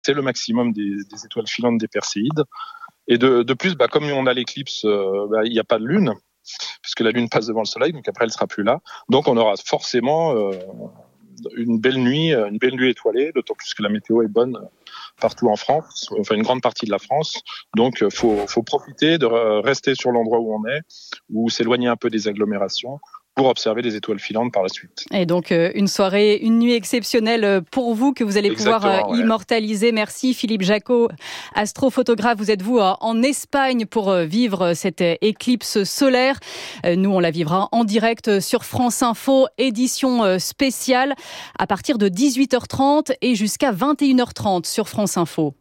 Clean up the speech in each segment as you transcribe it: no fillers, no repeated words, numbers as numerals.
c'est le maximum des étoiles filantes des Perséides. Et de plus, comme on a l'éclipse, il n'y a pas de lune, puisque la lune passe devant le soleil, donc après elle sera plus là. Donc on aura forcément une belle nuit étoilée, d'autant plus que la météo est bonne partout en France, enfin une grande partie de la France. Donc faut profiter de rester sur l'endroit où on est, ou s'éloigner un peu des agglomérations, pour observer les étoiles filantes par la suite. Et donc une nuit exceptionnelle pour vous que vous allez pouvoir immortaliser. Merci Philippe Jacot, astrophotographe. Vous êtes en Espagne pour vivre cette éclipse solaire. Nous, on la vivra en direct sur France Info, édition spéciale à partir de 18h30 et jusqu'à 21h30 sur France Info.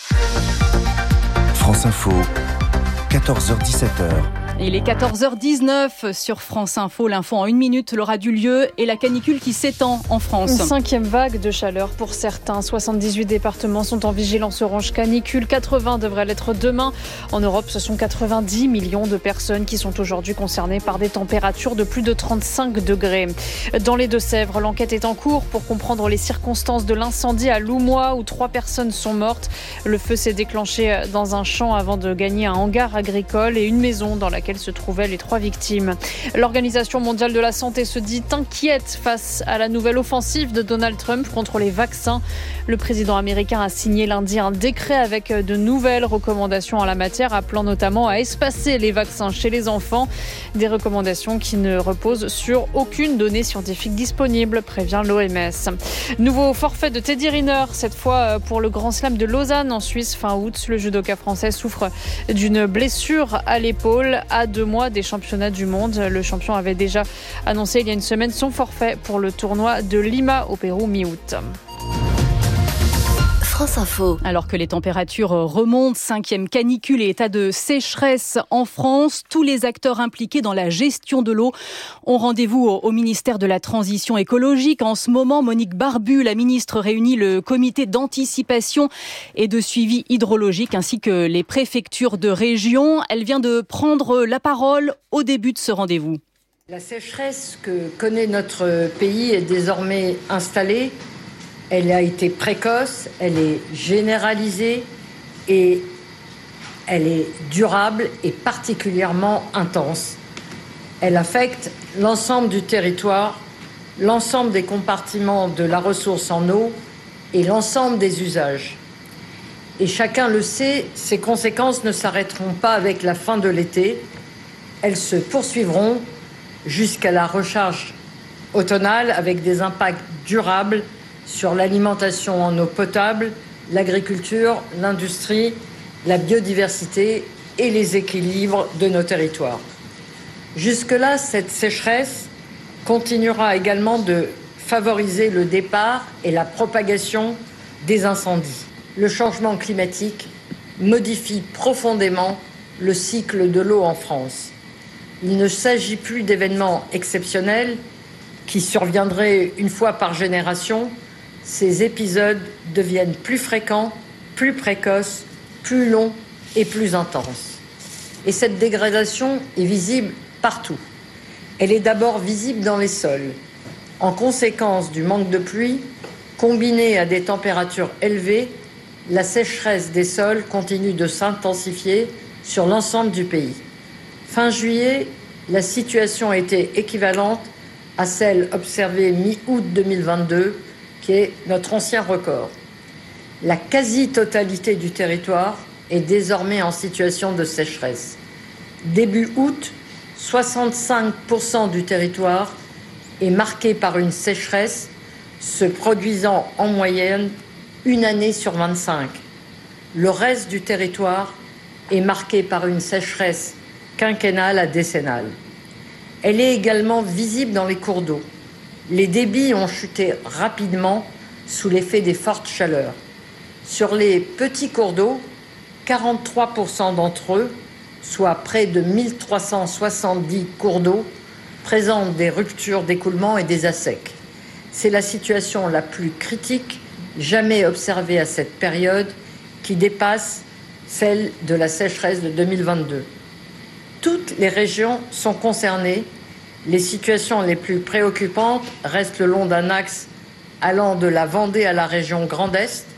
France Info, 14h-17h. Il est 14h19 sur France Info. L'info en 1 minute, l'aura du lieu et la canicule qui s'étend en France. Une 5e vague de chaleur pour certains. 78 départements sont en vigilance orange canicule. 80 devraient l'être demain. En Europe, ce sont 90 millions de personnes qui sont aujourd'hui concernées par des températures de plus de 35 degrés. Dans les Deux-Sèvres, l'enquête est en cours pour comprendre les circonstances de l'incendie à Loumois où 3 personnes sont mortes. Le feu s'est déclenché dans un champ avant de gagner un hangar agricole et une maison dans laquelle se trouvaient les 3 victimes. L'Organisation mondiale de la santé se dit inquiète face à la nouvelle offensive de Donald Trump contre les vaccins. Le président américain a signé lundi un décret avec de nouvelles recommandations en la matière, appelant notamment à espacer les vaccins chez les enfants. Des recommandations qui ne reposent sur aucune donnée scientifique disponible, prévient l'OMS. Nouveau forfait de Teddy Riner, cette fois pour le Grand Slam de Lausanne en Suisse fin août. Le judoka français souffre d'une blessure à l'épaule à 2 mois des championnats du monde. Le champion avait déjà annoncé il y a une semaine son forfait pour le tournoi de Lima au Pérou mi-août. France Info. Alors que les températures remontent, 5e canicule et état de sécheresse en France, tous les acteurs impliqués dans la gestion de l'eau ont rendez-vous au ministère de la Transition écologique. En ce moment, Monique Barbu, la ministre, réunit le comité d'anticipation et de suivi hydrologique ainsi que les préfectures de région. Elle vient de prendre la parole au début de ce rendez-vous. La sécheresse que connaît notre pays est désormais installée. Elle a été précoce, elle est généralisée et elle est durable et particulièrement intense. Elle affecte l'ensemble du territoire, l'ensemble des compartiments de la ressource en eau et l'ensemble des usages. Et chacun le sait, ces conséquences ne s'arrêteront pas avec la fin de l'été. Elles se poursuivront jusqu'à la recharge automnale avec des impacts durables sur l'alimentation en eau potable, l'agriculture, l'industrie, la biodiversité et les équilibres de nos territoires. Jusque-là, cette sécheresse continuera également de favoriser le départ et la propagation des incendies. Le changement climatique modifie profondément le cycle de l'eau en France. Il ne s'agit plus d'événements exceptionnels qui surviendraient une fois par génération. Ces épisodes deviennent plus fréquents, plus précoces, plus longs et plus intenses. Et cette dégradation est visible partout. Elle est d'abord visible dans les sols. En conséquence du manque de pluie, combiné à des températures élevées, la sécheresse des sols continue de s'intensifier sur l'ensemble du pays. Fin juillet, la situation était équivalente à celle observée mi-août 2022, qui est notre ancien record. La quasi-totalité du territoire est désormais en situation de sécheresse. Début août, 65% du territoire est marqué par une sécheresse se produisant en moyenne une année sur 25. Le reste du territoire est marqué par une sécheresse quinquennale à décennale. Elle est également visible dans les cours d'eau. Les débits ont chuté rapidement sous l'effet des fortes chaleurs. Sur les petits cours d'eau, 43% d'entre eux, soit près de 1370 cours d'eau, présentent des ruptures d'écoulement et des assecs. C'est la situation la plus critique jamais observée à cette période, qui dépasse celle de la sécheresse de 2022. Toutes les régions sont concernées. Les situations les plus préoccupantes restent le long d'un axe allant de la Vendée à la région Grand Est,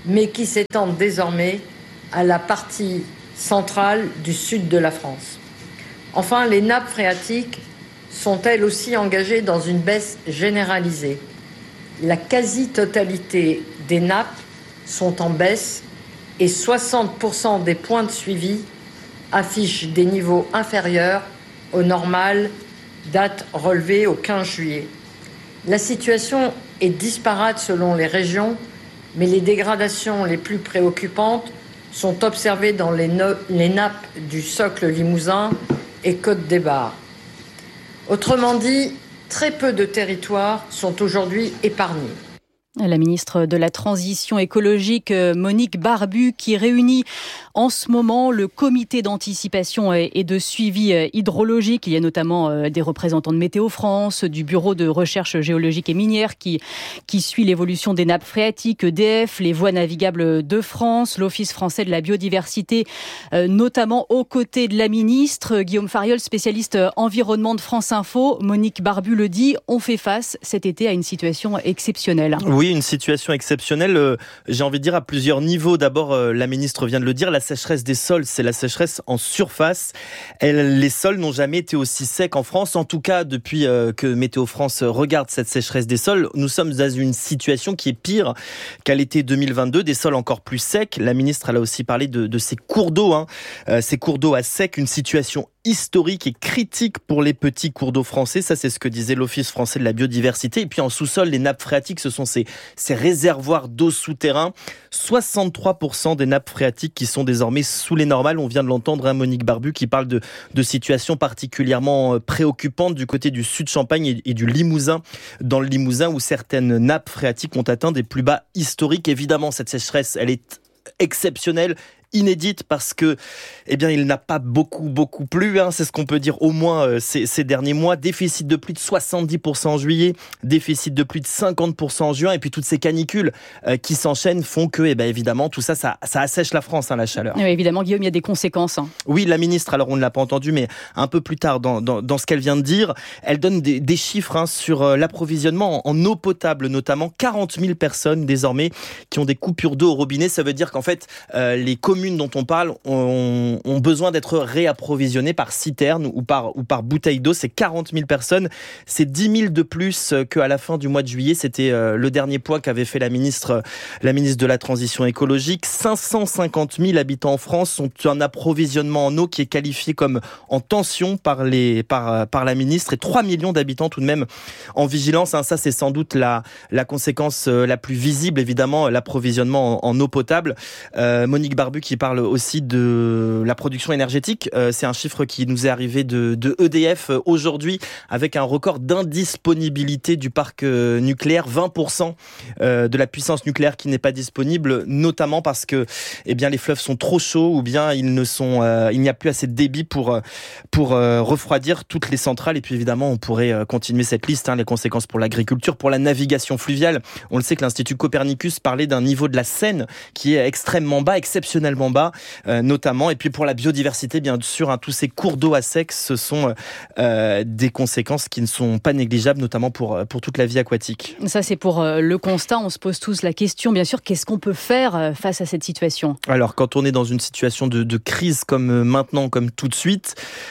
mais qui s'étendent désormais à la partie centrale du sud de la France. Enfin, les nappes phréatiques sont elles aussi engagées dans une baisse généralisée. La quasi-totalité des nappes sont en baisse et 60% des points de suivi affichent des niveaux inférieurs au normal, date relevée au 15 juillet. La situation est disparate selon les régions, mais les dégradations les plus préoccupantes sont observées dans les nappes du socle limousin et Côte-des-Barres. Autrement dit, très peu de territoires sont aujourd'hui épargnés. La ministre de la Transition écologique, Monique Barbu, qui réunit en ce moment le comité d'anticipation et de suivi hydrologique. Il y a notamment des représentants de Météo France, du Bureau de recherche géologique et minière qui suit l'évolution des nappes phréatiques, EDF, les voies navigables de France, l'Office français de la biodiversité, notamment aux côtés de la ministre. Guillaume Fariol, spécialiste environnement de France Info. Monique Barbu le dit, on fait face cet été à une situation exceptionnelle. Oui, une situation exceptionnelle, j'ai envie de dire à plusieurs niveaux. D'abord, la ministre vient de le dire, la sécheresse des sols, c'est la sécheresse en surface. Les sols n'ont jamais été aussi secs en France, en tout cas depuis que Météo France regarde cette sécheresse des sols. Nous sommes dans une situation qui est pire qu'à l'été 2022, des sols encore plus secs. La ministre, elle a aussi parlé de ces cours d'eau, ces cours d'eau à sec, une situation historique et critique pour les petits cours d'eau français. Ça, c'est ce que disait l'Office français de la biodiversité. Et puis en sous-sol, les nappes phréatiques, ce sont ces réservoirs d'eau souterrains. 63% des nappes phréatiques qui sont désormais sous les normales. On vient de l'entendre, Monique Barbu, qui parle de situations particulièrement préoccupantes du côté du sud Champagne et du Limousin. Dans le Limousin, où certaines nappes phréatiques ont atteint des plus bas historiques. Évidemment, cette sécheresse, elle est exceptionnelle, inédite, parce que il n'a pas beaucoup plu, c'est ce qu'on peut dire au moins ces derniers mois. Déficit de plus de 70% en juillet, déficit de plus de 50% en juin, et puis toutes ces canicules qui s'enchaînent font que évidemment tout ça assèche la France, la chaleur. Oui, évidemment, Guillaume, il y a des conséquences. Oui, la ministre, alors on ne l'a pas entendu, mais un peu plus tard dans ce qu'elle vient de dire, elle donne des chiffres sur l'approvisionnement en eau potable, notamment 40 000 personnes désormais qui ont des coupures d'eau au robinet. Ça veut dire qu'en fait les communes dont on parle ont besoin d'être réapprovisionnées par citerne ou par bouteille d'eau. C'est 40 000 personnes. C'est 10 000 de plus qu'à la fin du mois de juillet. C'était le dernier point qu'avait fait la ministre de la Transition écologique. 550 000 habitants en France ont un approvisionnement en eau qui est qualifié comme en tension par la ministre, et 3 millions d'habitants tout de même en vigilance. Ça, c'est sans doute la conséquence la plus visible, évidemment, l'approvisionnement en eau potable. Monique Barbu qui parle aussi de la production énergétique. C'est un chiffre qui nous est arrivé de EDF aujourd'hui, avec un record d'indisponibilité du parc nucléaire, 20% de la puissance nucléaire qui n'est pas disponible, notamment parce que les fleuves sont trop chauds, ou bien il n'y a plus assez de débit pour refroidir toutes les centrales. Et puis évidemment, on pourrait continuer cette liste, les conséquences pour l'agriculture, pour la navigation fluviale. On le sait que l'Institut Copernicus parlait d'un niveau de la Seine qui est extrêmement bas, exceptionnellement bas, notamment. Et puis pour la biodiversité, bien sûr, tous ces cours d'eau à sec, ce sont des conséquences qui ne sont pas négligeables, notamment pour toute la vie aquatique. Ça, c'est pour le constat. On se pose tous la question, bien sûr, qu'est-ce qu'on peut faire face à cette situation ? Alors, quand on est dans une situation de crise comme maintenant, comme tout de suite,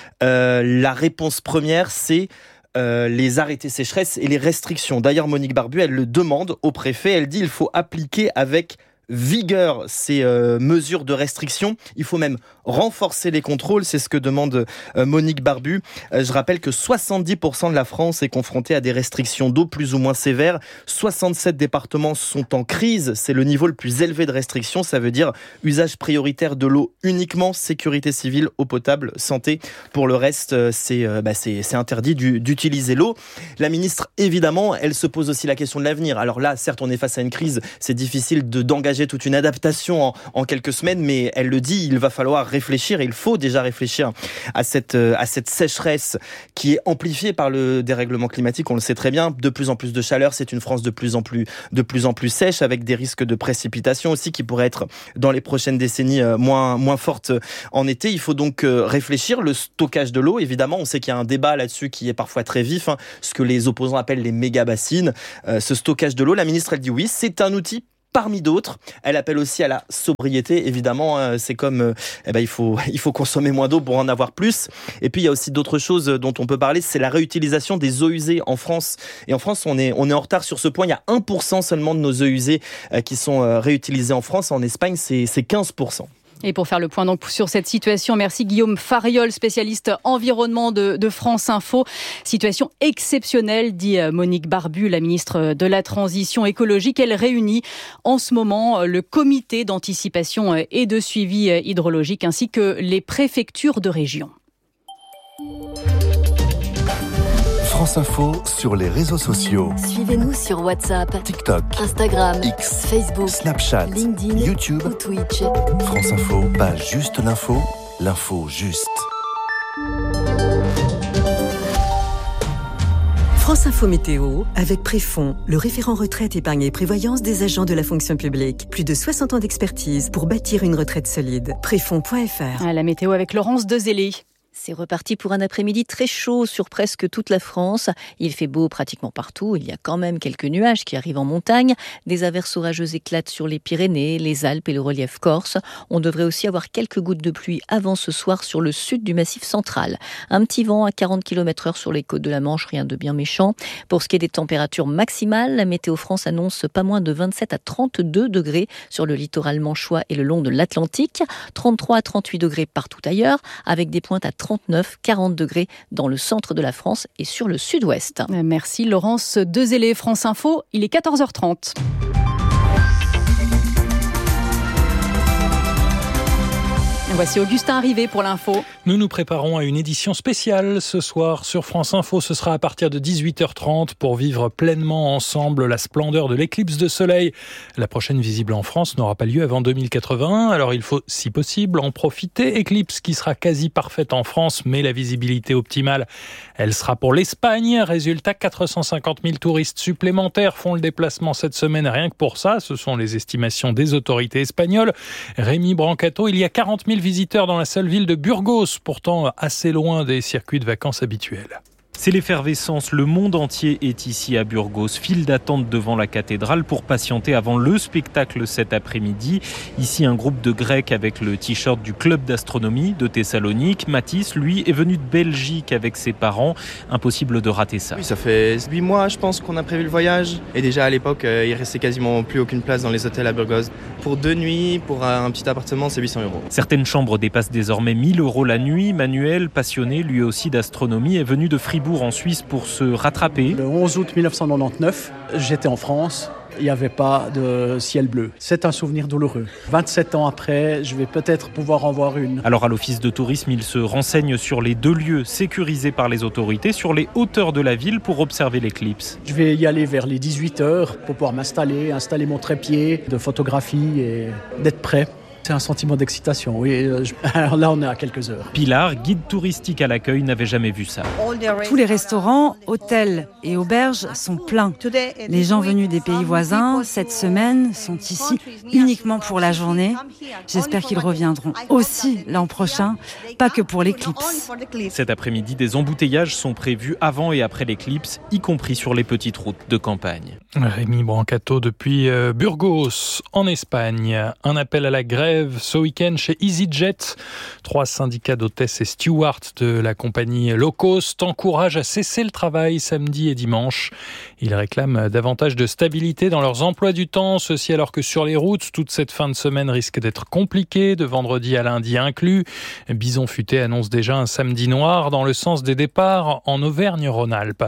la réponse première, c'est les arrêtés sécheresse et les restrictions. D'ailleurs, Monique Barbu, elle le demande au préfet. Elle dit qu'il faut appliquer avec vigueur ces mesures de restriction. Il faut même renforcer les contrôles, c'est ce que demande Monique Barbu. Je rappelle que 70% de la France est confrontée à des restrictions d'eau plus ou moins sévères. 67 départements sont en crise. C'est le niveau le plus élevé de restrictions. Ça veut dire usage prioritaire de l'eau uniquement, sécurité civile, eau potable, santé. Pour le reste, c'est interdit d'utiliser l'eau. La ministre, évidemment, elle se pose aussi la question de l'avenir. Alors là, certes, on est face à une crise. C'est difficile d'engager toute une adaptation en quelques semaines, mais elle le dit, il va falloir réfléchir, et il faut déjà réfléchir à cette sécheresse qui est amplifiée par le dérèglement climatique. On le sait très bien, de plus en plus de chaleur, c'est une France de plus en plus sèche, avec des risques de précipitation aussi qui pourraient être dans les prochaines décennies moins fortes en été. Il faut donc réfléchir. Le stockage de l'eau, évidemment, on sait qu'il y a un débat là-dessus qui est parfois très vif, ce que les opposants appellent les méga-bassines. Ce stockage de l'eau, la ministre, elle dit oui, c'est un outil parmi d'autres. Elle appelle aussi à la sobriété, évidemment. C'est comme, il faut consommer moins d'eau pour en avoir plus. Et puis, il y a aussi d'autres choses dont on peut parler. C'est la réutilisation des eaux usées en France. Et en France, on est en retard sur ce point. Il y a 1% seulement de nos eaux usées qui sont réutilisées en France. En Espagne, c'est 15%. Et pour faire le point donc sur cette situation, merci Guillaume Fariol, spécialiste environnement de France Info. Situation exceptionnelle, dit Monique Barbu, la ministre de la Transition écologique. Elle réunit en ce moment le comité d'anticipation et de suivi hydrologique ainsi que les préfectures de région. France Info sur les réseaux sociaux. Suivez-nous sur WhatsApp, TikTok, Instagram, X, Facebook, Snapchat, LinkedIn, YouTube ou Twitch. France Info, pas juste l'info, l'info juste. France Info Météo avec Préfond, le référent retraite, épargne et prévoyance des agents de la fonction publique. Plus de 60 ans d'expertise pour bâtir une retraite solide. Préfond.fr. La météo avec Laurence Dezélé. C'est reparti pour un après-midi très chaud sur presque toute la France. Il fait beau pratiquement partout. Il y a quand même quelques nuages qui arrivent en montagne. Des averses orageuses éclatent sur les Pyrénées, les Alpes et le relief corse. On devrait aussi avoir quelques gouttes de pluie avant ce soir sur le sud du Massif central. Un petit vent à 40 km/h sur les côtes de la Manche, rien de bien méchant. Pour ce qui est des températures maximales, la Météo France annonce pas moins de 27 à 32 degrés sur le littoral manchois et le long de l'Atlantique. 33 à 38 degrés partout ailleurs, avec des pointes à 39, 40 degrés dans le centre de la France et sur le sud-ouest. Merci Laurence Dezélé, France Info, il est 14h30. Voici Augustin arrivé pour l'info. Nous nous préparons à une édition spéciale ce soir sur France Info. Ce sera à partir de 18h30 pour vivre pleinement ensemble la splendeur de l'éclipse de soleil. La prochaine visible en France n'aura pas lieu avant 2081. Alors il faut, si possible, en profiter. Éclipse qui sera quasi parfaite en France, mais la visibilité optimale, elle sera pour l'Espagne. Résultat, 450 000 touristes supplémentaires font le déplacement cette semaine rien que pour ça. Ce sont les estimations des autorités espagnoles. Rémi Brancato, il y a 40 000 visiteurs dans la seule ville de Burgos, pourtant assez loin des circuits de vacances habituels. C'est l'effervescence, le monde entier est ici à Burgos. File d'attente devant la cathédrale pour patienter avant le spectacle cet après-midi. Ici, un groupe de Grecs avec le t-shirt du club d'astronomie de Thessalonique. Mathis, lui, est venu de Belgique avec ses parents. Impossible de rater ça. Oui, ça fait 8 mois, je pense, qu'on a prévu le voyage. Et déjà, à l'époque, il restait quasiment plus aucune place dans les hôtels à Burgos. Pour 2 nuits, pour un petit appartement, c'est 800 €. Certaines chambres dépassent désormais 1 000 € la nuit. Manuel, passionné lui aussi d'astronomie, est venu de Fribourg en Suisse pour se rattraper. Le 11 août 1999, j'étais en France. Il n'y avait pas de ciel bleu. C'est un souvenir douloureux. 27 ans après, je vais peut-être pouvoir en voir une. Alors à l'office de tourisme, il se renseigne sur les 2 lieux sécurisés par les autorités, sur les hauteurs de la ville pour observer l'éclipse. Je vais y aller vers les 18h pour pouvoir installer mon trépied de photographie et d'être prêt. C'est un sentiment d'excitation, oui. Alors là, on est à quelques heures. Pilar, guide touristique à l'accueil, n'avait jamais vu ça. Tous les restaurants, hôtels et auberges sont pleins. Les gens venus des pays voisins, cette semaine, sont ici uniquement pour la journée. J'espère qu'ils reviendront aussi l'an prochain, pas que pour l'éclipse. Cet après-midi, des embouteillages sont prévus avant et après l'éclipse, y compris sur les petites routes de campagne. Rémi Brancato depuis Burgos, en Espagne. Un appel à la grève ce week-end chez EasyJet. 3 syndicats d'hôtesses et stewards de la compagnie low cost encouragent à cesser le travail samedi et dimanche. Ils réclament davantage de stabilité dans leurs emplois du temps, ceci alors que sur les routes, toute cette fin de semaine risque d'être compliquée, de vendredi à lundi inclus. Bison Futé annonce déjà un samedi noir dans le sens des départs en Auvergne-Rhône-Alpes.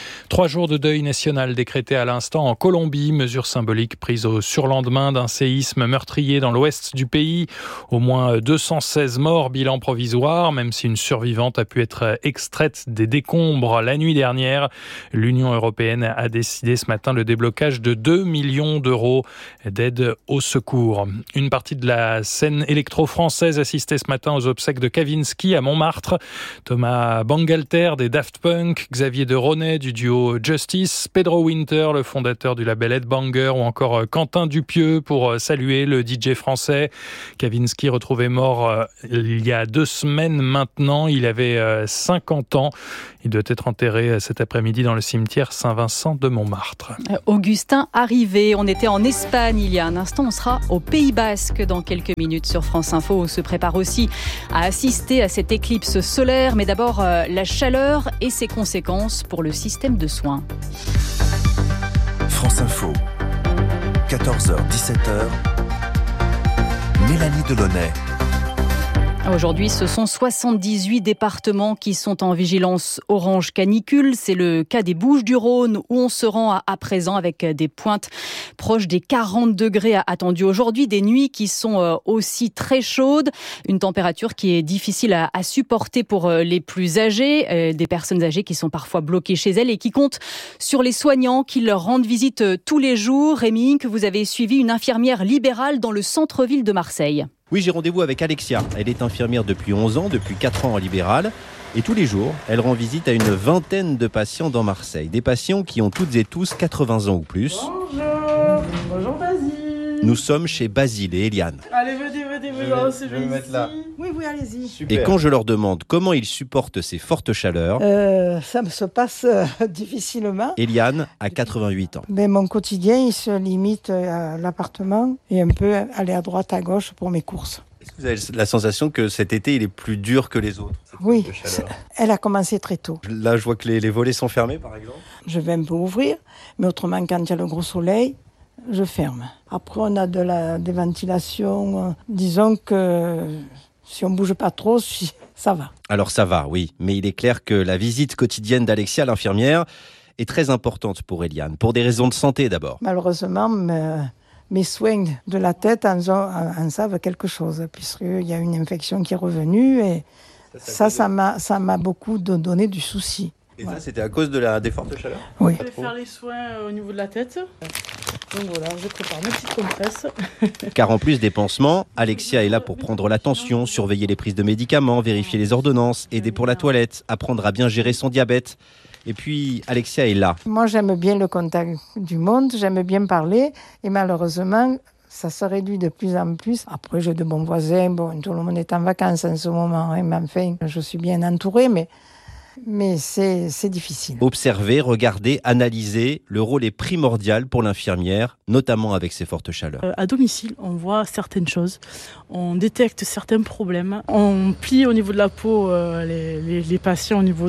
3 jours de deuil national décrétés à l'instant en Colombie, mesure symbolique prise au surlendemain d'un séisme meurtrier dans l'ouest du pays. Au moins 216 morts, bilan provisoire, même si une survivante a pu être extraite des décombres la nuit dernière. L'Union européenne a décidé ce matin le déblocage de 2 millions d'euros d'aide au secours. Une partie de la scène électro-française assistait ce matin aux obsèques de Kavinsky à Montmartre. Thomas Bangalter des Daft Punk, Xavier de Ronet du duo Justice, Pedro Winter, le fondateur du label Headbanger, ou encore Quentin Dupieux pour saluer le DJ français. Kavinsky, retrouvé mort il y a 2 semaines maintenant. Il avait 50 ans. Il doit être enterré cet après-midi dans le cimetière Saint-Vincent de Montmartre. Augustin arrivé. On était en Espagne il y a un instant. On sera au Pays Basque dans quelques minutes sur France Info. On se prépare aussi à assister à cette éclipse solaire. Mais d'abord, la chaleur et ses conséquences pour le système de soins. France Info, 14h, 17h, Mélanie Delaunay. Aujourd'hui, ce sont 78 départements qui sont en vigilance orange canicule. C'est le cas des Bouches-du-Rhône où on se rend à présent avec des pointes proches des 40 degrés attendus aujourd'hui. Des nuits qui sont aussi très chaudes. Une température qui est difficile à supporter pour les plus âgés. Des personnes âgées qui sont parfois bloquées chez elles et qui comptent sur les soignants qui leur rendent visite tous les jours. Rémi, que vous avez suivi une infirmière libérale dans le centre-ville de Marseille. Oui, j'ai rendez-vous avec Alexia. Elle est infirmière depuis 11 ans, depuis 4 ans en libéral. Et tous les jours, elle rend visite à une vingtaine de patients dans Marseille. Des patients qui ont toutes et tous 80 ans ou plus. Bonjour Basile. Nous sommes chez Basile et Eliane. Allez, venez, c'est je vais me mettre là. Oui, allez-y. Super. Et quand je leur demande comment ils supportent ces fortes chaleurs, ça me se passe difficilement. Eliane a 88 ans. Mais mon quotidien, il se limite à l'appartement et un peu aller à droite, à gauche pour mes courses. Est-ce que vous avez la sensation que cet été, il est plus dur que les autres? Oui, elle a commencé très tôt. Là, je vois que les volets sont fermés, par exemple. Je vais un peu ouvrir, mais autrement, quand il y a le gros soleil, je ferme. Après, on a des ventilations. Disons que si on ne bouge pas trop, ça va. Alors ça va, oui. Mais il est clair que la visite quotidienne d'Alexia, l'infirmière, est très importante pour Eliane. Pour des raisons de santé d'abord. Malheureusement, mes soins de la tête en savent quelque chose. Puisqu'il y a une infection qui est revenue. Et ça m'a beaucoup donné du souci. Et ça, c'était à cause des fortes chaleurs? Oui. Je vais faire les soins au niveau de la tête. Donc voilà, je prépare mes petites compresses. Car en plus des pansements, Alexia est là pour prendre la tension, surveiller les prises de médicaments, vérifier les ordonnances, aider pour la toilette, apprendre à bien gérer son diabète. Et puis, Alexia est là. Moi, j'aime bien le contact du monde, j'aime bien parler. Et malheureusement, ça se réduit de plus en plus. Après, j'ai de bons voisins. Bon, tout le monde est en vacances en ce moment. Hein, mais enfin, je suis bien entourée, mais c'est difficile. Observer, regarder, analyser, le rôle est primordial pour l'infirmière, notamment avec ces fortes chaleurs. À domicile, on voit certaines choses, on détecte certains problèmes, on plie au niveau de la peau les patients au niveau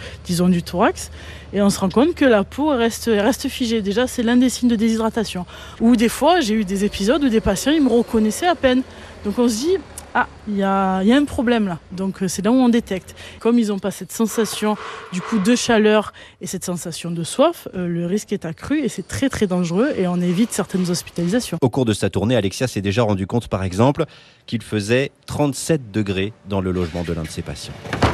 du thorax, et on se rend compte que la peau reste figée. Déjà, c'est l'un des signes de déshydratation. Ou des fois, j'ai eu des épisodes où des patients ils me reconnaissaient à peine. Donc on se dit... il y a un problème là. Donc c'est là où on détecte. Comme ils n'ont pas cette sensation du coup de chaleur et cette sensation de soif, le risque est accru et c'est très très dangereux et on évite certaines hospitalisations. Au cours de sa tournée, Alexia s'est déjà rendu compte par exemple qu'il faisait 37 degrés dans le logement de l'un de ses patients.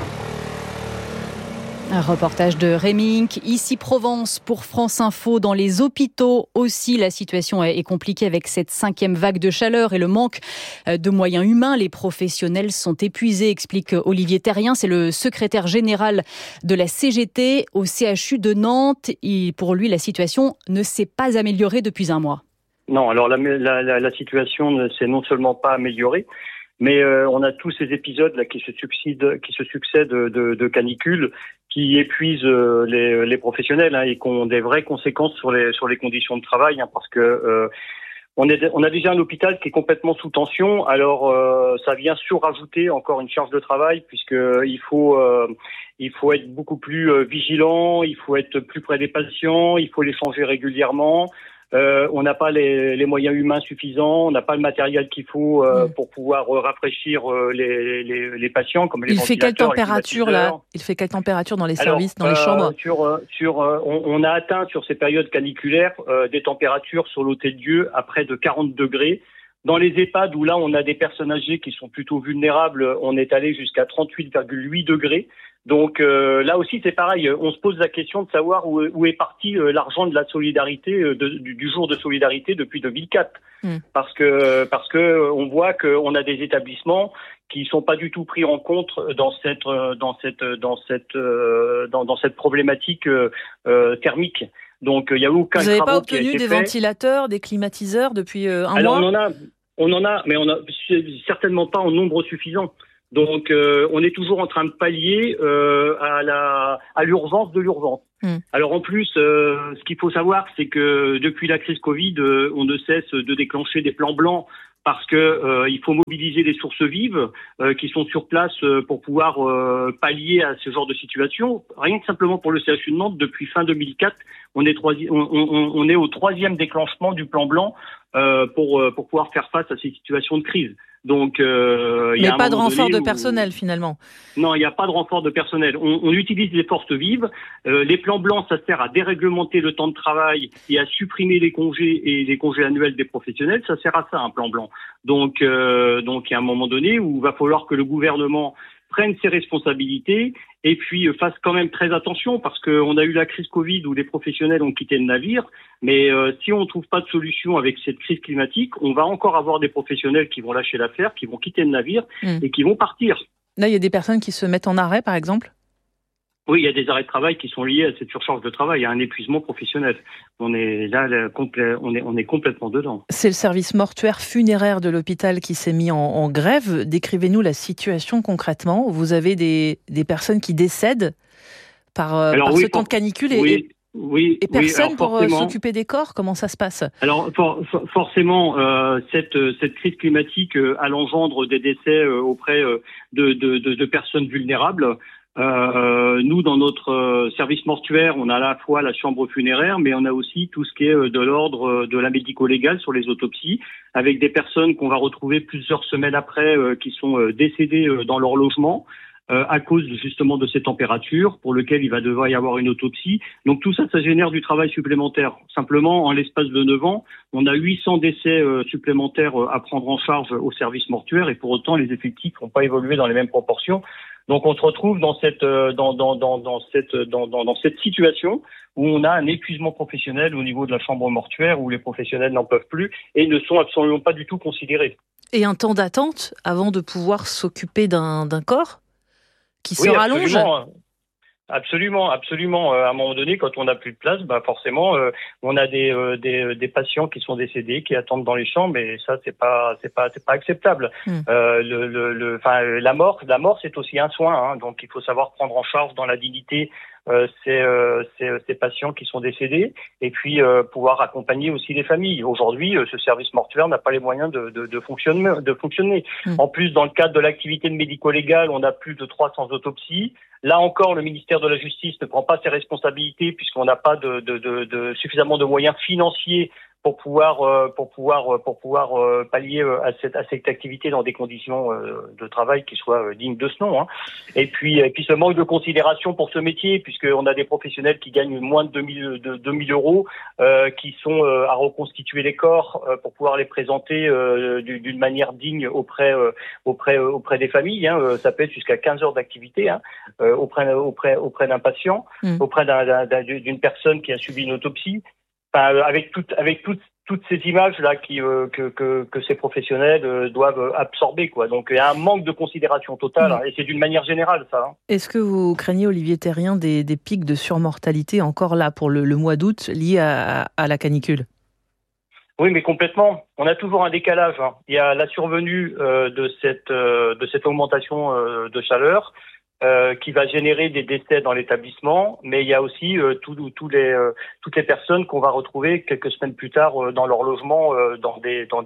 Un reportage de Rémink, ici Provence pour France Info. Dans les hôpitaux aussi, la situation est compliquée avec cette 5e vague de chaleur et le manque de moyens humains. Les professionnels sont épuisés, explique Olivier Terrien. C'est le secrétaire général de la CGT au CHU de Nantes. Et pour lui, la situation ne s'est pas améliorée depuis un mois. Non, alors la situation ne s'est non seulement pas améliorée, mais on a tous ces épisodes là qui se succèdent de canicule qui épuisent les professionnels et qui ont des vraies conséquences sur les conditions de travail, parce que on a déjà un hôpital qui est complètement sous tension. Alors ça vient surajouter encore une charge de travail puisque il faut être beaucoup plus vigilant, il faut être plus près des patients, il faut les changer régulièrement. On n'a pas les moyens humains suffisants, on n'a pas le matériel qu'il faut pour pouvoir rafraîchir les patients, comme les ventilateurs. Il fait quelle température là ? Il fait quelle température dans les services, dans les chambres ? On a atteint sur ces périodes caniculaires des températures sur l'Hôtel-Dieu à près de 40 degrés. Dans les EHPAD où là on a des personnes âgées qui sont plutôt vulnérables, on est allé jusqu'à 38,8 degrés. Donc là aussi c'est pareil, on se pose la question de savoir où est parti l'argent de la solidarité du jour de solidarité depuis 2004, parce que on voit qu'on a des établissements qui sont pas du tout pris en compte dans cette problématique thermique. Donc il y a aucun. Vous n'avez pas obtenu des ventilateurs, des climatiseurs depuis un mois ? Alors On en a, mais certainement pas en nombre suffisant. Donc, on est toujours en train de pallier à l'urgence de l'urgence. Alors en plus, ce qu'il faut savoir, c'est que depuis la crise Covid, on ne cesse de déclencher des plans blancs parce que il faut mobiliser les sources vives qui sont sur place pour pouvoir pallier à ce genre de situation. Rien que simplement pour le CHU de Nantes, depuis fin 2004, on est au 3e déclenchement du plan blanc pour pouvoir faire face à ces situations de crise. Donc, mais pas de renfort de personnel finalement. Non, il n'y a pas de renfort de personnel. On utilise les forces vives. Les plans blancs, ça sert à déréglementer le temps de travail et à supprimer les congés et les congés annuels des professionnels. Ça sert à ça, un plan blanc. Donc, il y a un moment donné où il va falloir que le gouvernement prenne ses responsabilités et puis fasse quand même très attention parce qu'on a eu la crise Covid où les professionnels ont quitté le navire, mais si on ne trouve pas de solution avec cette crise climatique, on va encore avoir des professionnels qui vont lâcher l'affaire, qui vont quitter le navire et qui vont partir. Là, il y a des personnes qui se mettent en arrêt, par exemple ? Oui, il y a des arrêts de travail qui sont liés à cette surcharge de travail, il y a un épuisement professionnel. On est là, on est complètement dedans. C'est le service mortuaire funéraire de l'hôpital qui s'est mis en grève. Décrivez-nous la situation concrètement. Vous avez des personnes qui décèdent par ce temps de canicule et personne pour s'occuper des corps. Comment ça se passe ? Alors forcément, cette crise climatique elle engendre des décès auprès de personnes vulnérables. Nous, dans notre service mortuaire, on a à la fois la chambre funéraire, mais on a aussi tout ce qui est de l'ordre de la médico-légale sur les autopsies, avec des personnes qu'on va retrouver plusieurs semaines après qui sont décédées dans leur logement à cause justement de ces températures pour lequel il va devoir y avoir une autopsie. Donc tout ça, ça génère du travail supplémentaire. Simplement, en l'espace de 9 ans, on a 800 décès supplémentaires à prendre en charge au service mortuaire et pour autant, les effectifs n'ont pas évolué dans les mêmes proportions. Donc on se retrouve dans cette situation où on a un épuisement professionnel au niveau de la chambre mortuaire où les professionnels n'en peuvent plus et ne sont absolument pas du tout considérés. Et un temps d'attente avant de pouvoir s'occuper d'un corps qui se rallonge. Absolument. À un moment donné, quand on n'a plus de place, forcément, on a des patients qui sont décédés, qui attendent dans les chambres, et ça, c'est pas acceptable. La mort, c'est aussi un soin, hein, donc il faut savoir prendre en charge dans la dignité ces patients qui sont décédés, et puis pouvoir accompagner aussi les familles. Aujourd'hui, ce service mortuaire n'a pas les moyens de fonctionner. En plus, dans le cadre de l'activité médico-légale, on a plus de 300 autopsies. Là encore, le ministère de la Justice ne prend pas ses responsabilités puisqu'on n'a pas de suffisamment de moyens financiers pour pouvoir pallier à cette activité dans des conditions de travail qui soient dignes de ce nom. Hein. Et puis ce manque de considération pour ce métier, puisqu'on a des professionnels qui gagnent moins de 2000 euros, qui sont à reconstituer les corps pour pouvoir les présenter d'une manière digne auprès des familles. Hein. Ça peut être jusqu'à 15 heures d'activité auprès d'un patient, auprès d'une personne qui a subi une autopsie. Avec toutes ces images là que ces professionnels doivent absorber, quoi. Donc il y a un manque de considération totale, hein, et c'est d'une manière générale ça. Hein. Est-ce que vous craignez, Olivier Thérien, des pics de surmortalité encore là pour le mois d'août liés à la canicule ? Oui, mais complètement. On a toujours un décalage. Hein. Il y a la survenue de cette augmentation de chaleur. Qui va générer des décès dans l'établissement, mais il y a aussi toutes les personnes qu'on va retrouver quelques semaines plus tard dans leur logement, dans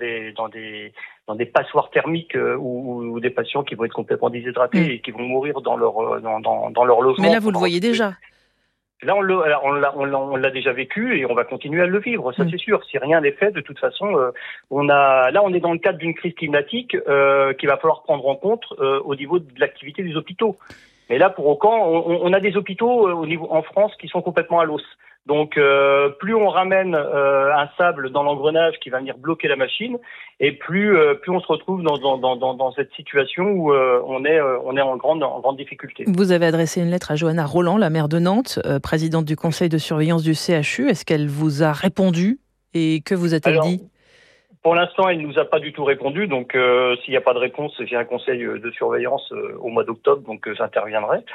des passoires thermiques ou des patients qui vont être complètement déshydratés et qui vont mourir dans leur logement. Mais là, vous le voyez déjà. Là, on l'a déjà vécu et on va continuer à le vivre, ça c'est sûr. Si rien n'est fait, de toute façon, on est dans le cadre d'une crise climatique qu'il va falloir prendre en compte au niveau de l'activité des hôpitaux. Mais là, pour autant, on a des hôpitaux en France qui sont complètement à l'os. Donc, plus on ramène un sable dans l'engrenage qui va venir bloquer la machine, et plus on se retrouve dans cette situation où on est en grande difficulté. Vous avez adressé une lettre à Johanna Roland, la maire de Nantes, présidente du conseil de surveillance du CHU. Est-ce qu'elle vous a répondu et que vous a-t-elle dit ? Pour l'instant, elle ne nous a pas du tout répondu. Donc, s'il n'y a pas de réponse, j'ai un conseil de surveillance au mois d'octobre, donc j'interviendrai.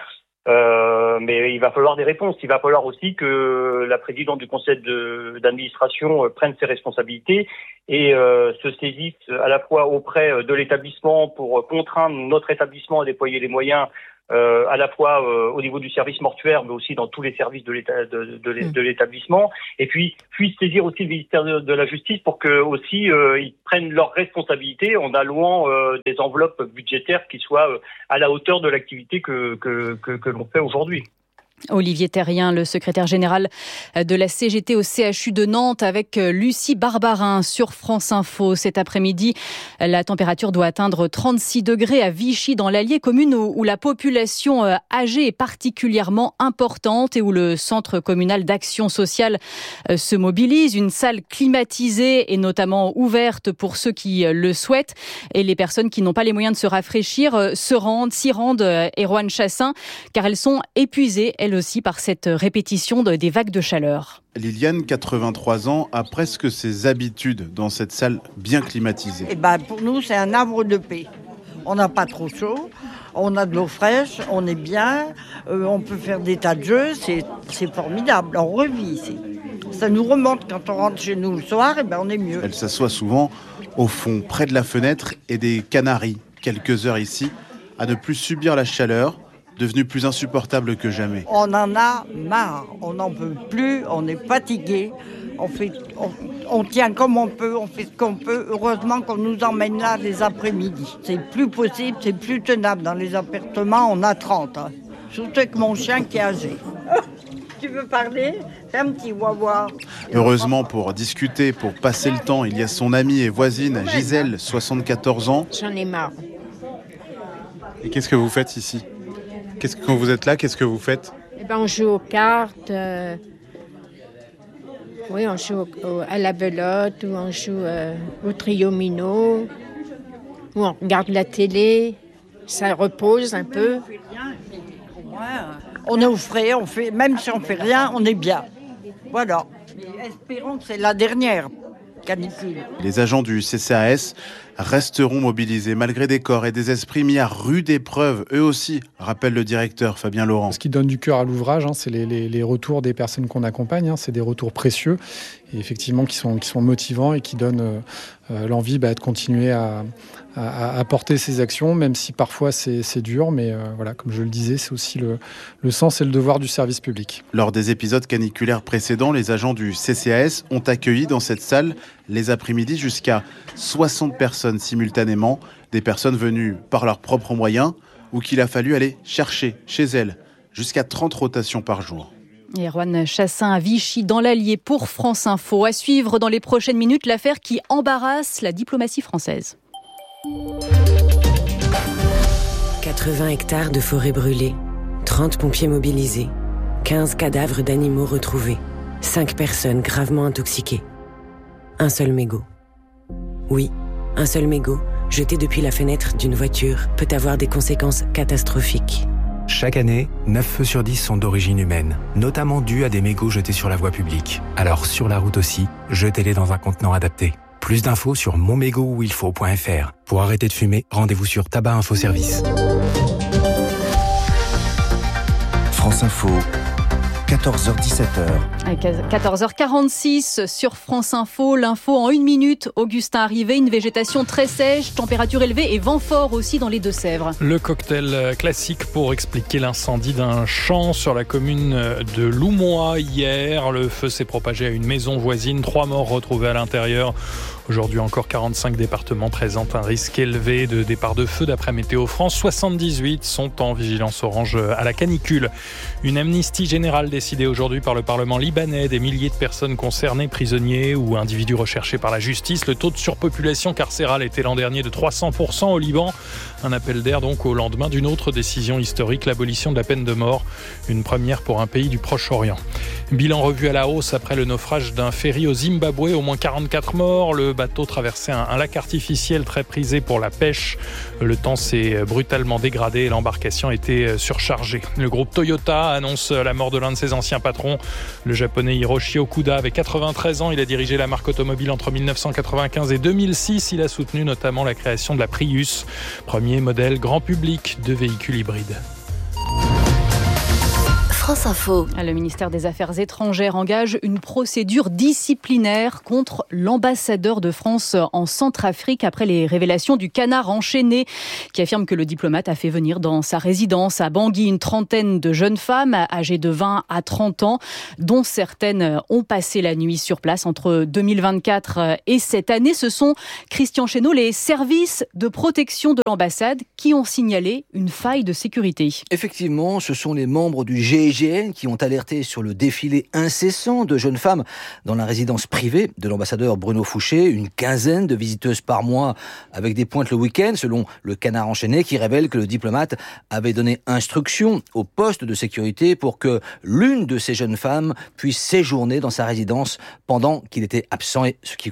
Mais il va falloir des réponses. Il va falloir aussi que la présidente du conseil d'administration prenne ses responsabilités et se saisisse à la fois auprès de l'établissement pour contraindre notre établissement à déployer les moyens à la fois au niveau du service mortuaire, mais aussi dans tous les services de l'établissement, et puis saisir aussi le ministère de la Justice pour que aussi ils prennent leurs responsabilités en allouant des enveloppes budgétaires qui soient à la hauteur de l'activité que l'on fait aujourd'hui. Olivier Terrien, le secrétaire général de la CGT au CHU de Nantes, avec Lucie Barbarin sur France Info. Cet après-midi, la température doit atteindre 36 degrés à Vichy, dans l'Allier, commune où la population âgée est particulièrement importante et où le centre communal d'action sociale se mobilise. Une salle climatisée est notamment ouverte pour ceux qui le souhaitent, et les personnes qui n'ont pas les moyens de se rafraîchir s'y rendent, Erwan Chassin, car elles sont épuisées, elles aussi, par cette répétition des vagues de chaleur. Liliane, 83 ans, a presque ses habitudes dans cette salle bien climatisée. Pour nous, c'est un havre de paix. On n'a pas trop chaud, on a de l'eau fraîche, on est bien, on peut faire des tas de jeux, c'est formidable, on revit ici. Ça nous remonte quand on rentre chez nous le soir, on est mieux. Elle s'assoit souvent au fond, près de la fenêtre, et des canaris, quelques heures ici, à ne plus subir la chaleur, devenue plus insupportable que jamais. On en a marre, on n'en peut plus, on est fatigué, on tient comme on peut, on fait ce qu'on peut. Heureusement qu'on nous emmène là les après-midi. C'est plus possible, c'est plus tenable. Dans les appartements, on a 30. Surtout avec mon chien qui est âgé. Tu veux parler ? Fais un petit wawa. Heureusement, pour discuter, pour passer le temps, il y a son amie et voisine Gisèle, 74 ans. J'en ai marre. Et qu'est-ce que vous faites ici ? Quand vous êtes là, qu'est-ce que vous faites ? On joue aux cartes, on joue à la belote, ou on joue au trio-mino, ou on regarde la télé, ça repose un peu. On est au frais, même si on fait rien, on est bien. Voilà. Espérons que c'est la dernière canicule. Les agents du CCAS resteront mobilisés malgré des corps et des esprits mis à rude épreuve, eux aussi, rappelle le directeur Fabien Laurent. Ce qui donne du cœur à l'ouvrage, c'est les retours des personnes qu'on accompagne, c'est des retours précieux et effectivement qui sont motivants et qui donnent l'envie de continuer à porter ces actions, même si parfois c'est dur, mais voilà, comme je le disais, c'est aussi le sens et le devoir du service public. Lors des épisodes caniculaires précédents, les agents du CCAS ont accueilli dans cette salle les après-midi jusqu'à 60 personnes simultanément, des personnes venues par leurs propres moyens ou qu'il a fallu aller chercher chez elles, jusqu'à 30 rotations par jour. Erwan Chassin à Vichy, dans l'Allier, pour France Info. À suivre dans les prochaines minutes, l'affaire qui embarrasse la diplomatie française. 80 hectares de forêt brûlée, 30 pompiers mobilisés, 15 cadavres d'animaux retrouvés, 5 personnes gravement intoxiquées. Un seul mégot. Oui, un seul mégot, jeté depuis la fenêtre d'une voiture, peut avoir des conséquences catastrophiques. Chaque année, 9 feux sur 10 sont d'origine humaine, notamment dus à des mégots jetés sur la voie publique. Alors sur la route aussi, jetez-les dans un contenant adapté. Plus d'infos sur monmégotuilfaut.fr. Pour arrêter de fumer, rendez-vous sur Tabac Info Service. France Info, 14h-17h. 14h46 sur France Info. L'info en 1 minute. Augustin Arrivé, une végétation très sèche, température élevée et vent fort aussi dans les Deux-Sèvres. Le cocktail classique pour expliquer l'incendie d'un champ sur la commune de Loumois hier. Le feu s'est propagé à une maison voisine. 3 morts retrouvés à l'intérieur. Aujourd'hui encore, 45 départements présentent un risque élevé de départ de feu d'après Météo France. 78 sont en vigilance orange à la canicule. Une amnistie générale décidée aujourd'hui par le Parlement libanais. Des milliers de personnes concernées, prisonniers ou individus recherchés par la justice. Le taux de surpopulation carcérale était l'an dernier de 300% au Liban. Un appel d'air donc au lendemain d'une autre décision historique, l'abolition de la peine de mort. Une première pour un pays du Proche-Orient. Bilan revu à la hausse après le naufrage d'un ferry au Zimbabwe. Au moins 44 morts. Le bateau traversait un lac artificiel très prisé pour la pêche. Le temps s'est brutalement dégradé et l'embarcation était surchargée. Le groupe Toyota annonce la mort de l'un de ses anciens patrons. Le japonais Hiroshi Okuda avait 93 ans. Il a dirigé la marque automobile entre 1995 et 2006. Il a soutenu notamment la création de la Prius, premier modèle grand public de véhicule hybride. France Info. Le ministère des Affaires étrangères engage une procédure disciplinaire contre l'ambassadeur de France en Centrafrique après les révélations du Canard enchaîné qui affirme que le diplomate a fait venir dans sa résidence à Bangui une trentaine de jeunes femmes âgées de 20 à 30 ans dont certaines ont passé la nuit sur place entre 2024 et cette année. Ce sont, Christian Chesneau, les services de protection de l'ambassade qui ont signalé une faille de sécurité. Effectivement, ce sont les membres du GIGN qui ont alerté sur le défilé incessant de jeunes femmes dans la résidence privée de l'ambassadeur Bruno Fouché. Une quinzaine de visiteuses par mois avec des pointes le week-end, selon le Canard enchaîné, qui révèle que le diplomate avait donné instruction au poste de sécurité pour que l'une de ces jeunes femmes puisse séjourner dans sa résidence pendant qu'il était absent, et ce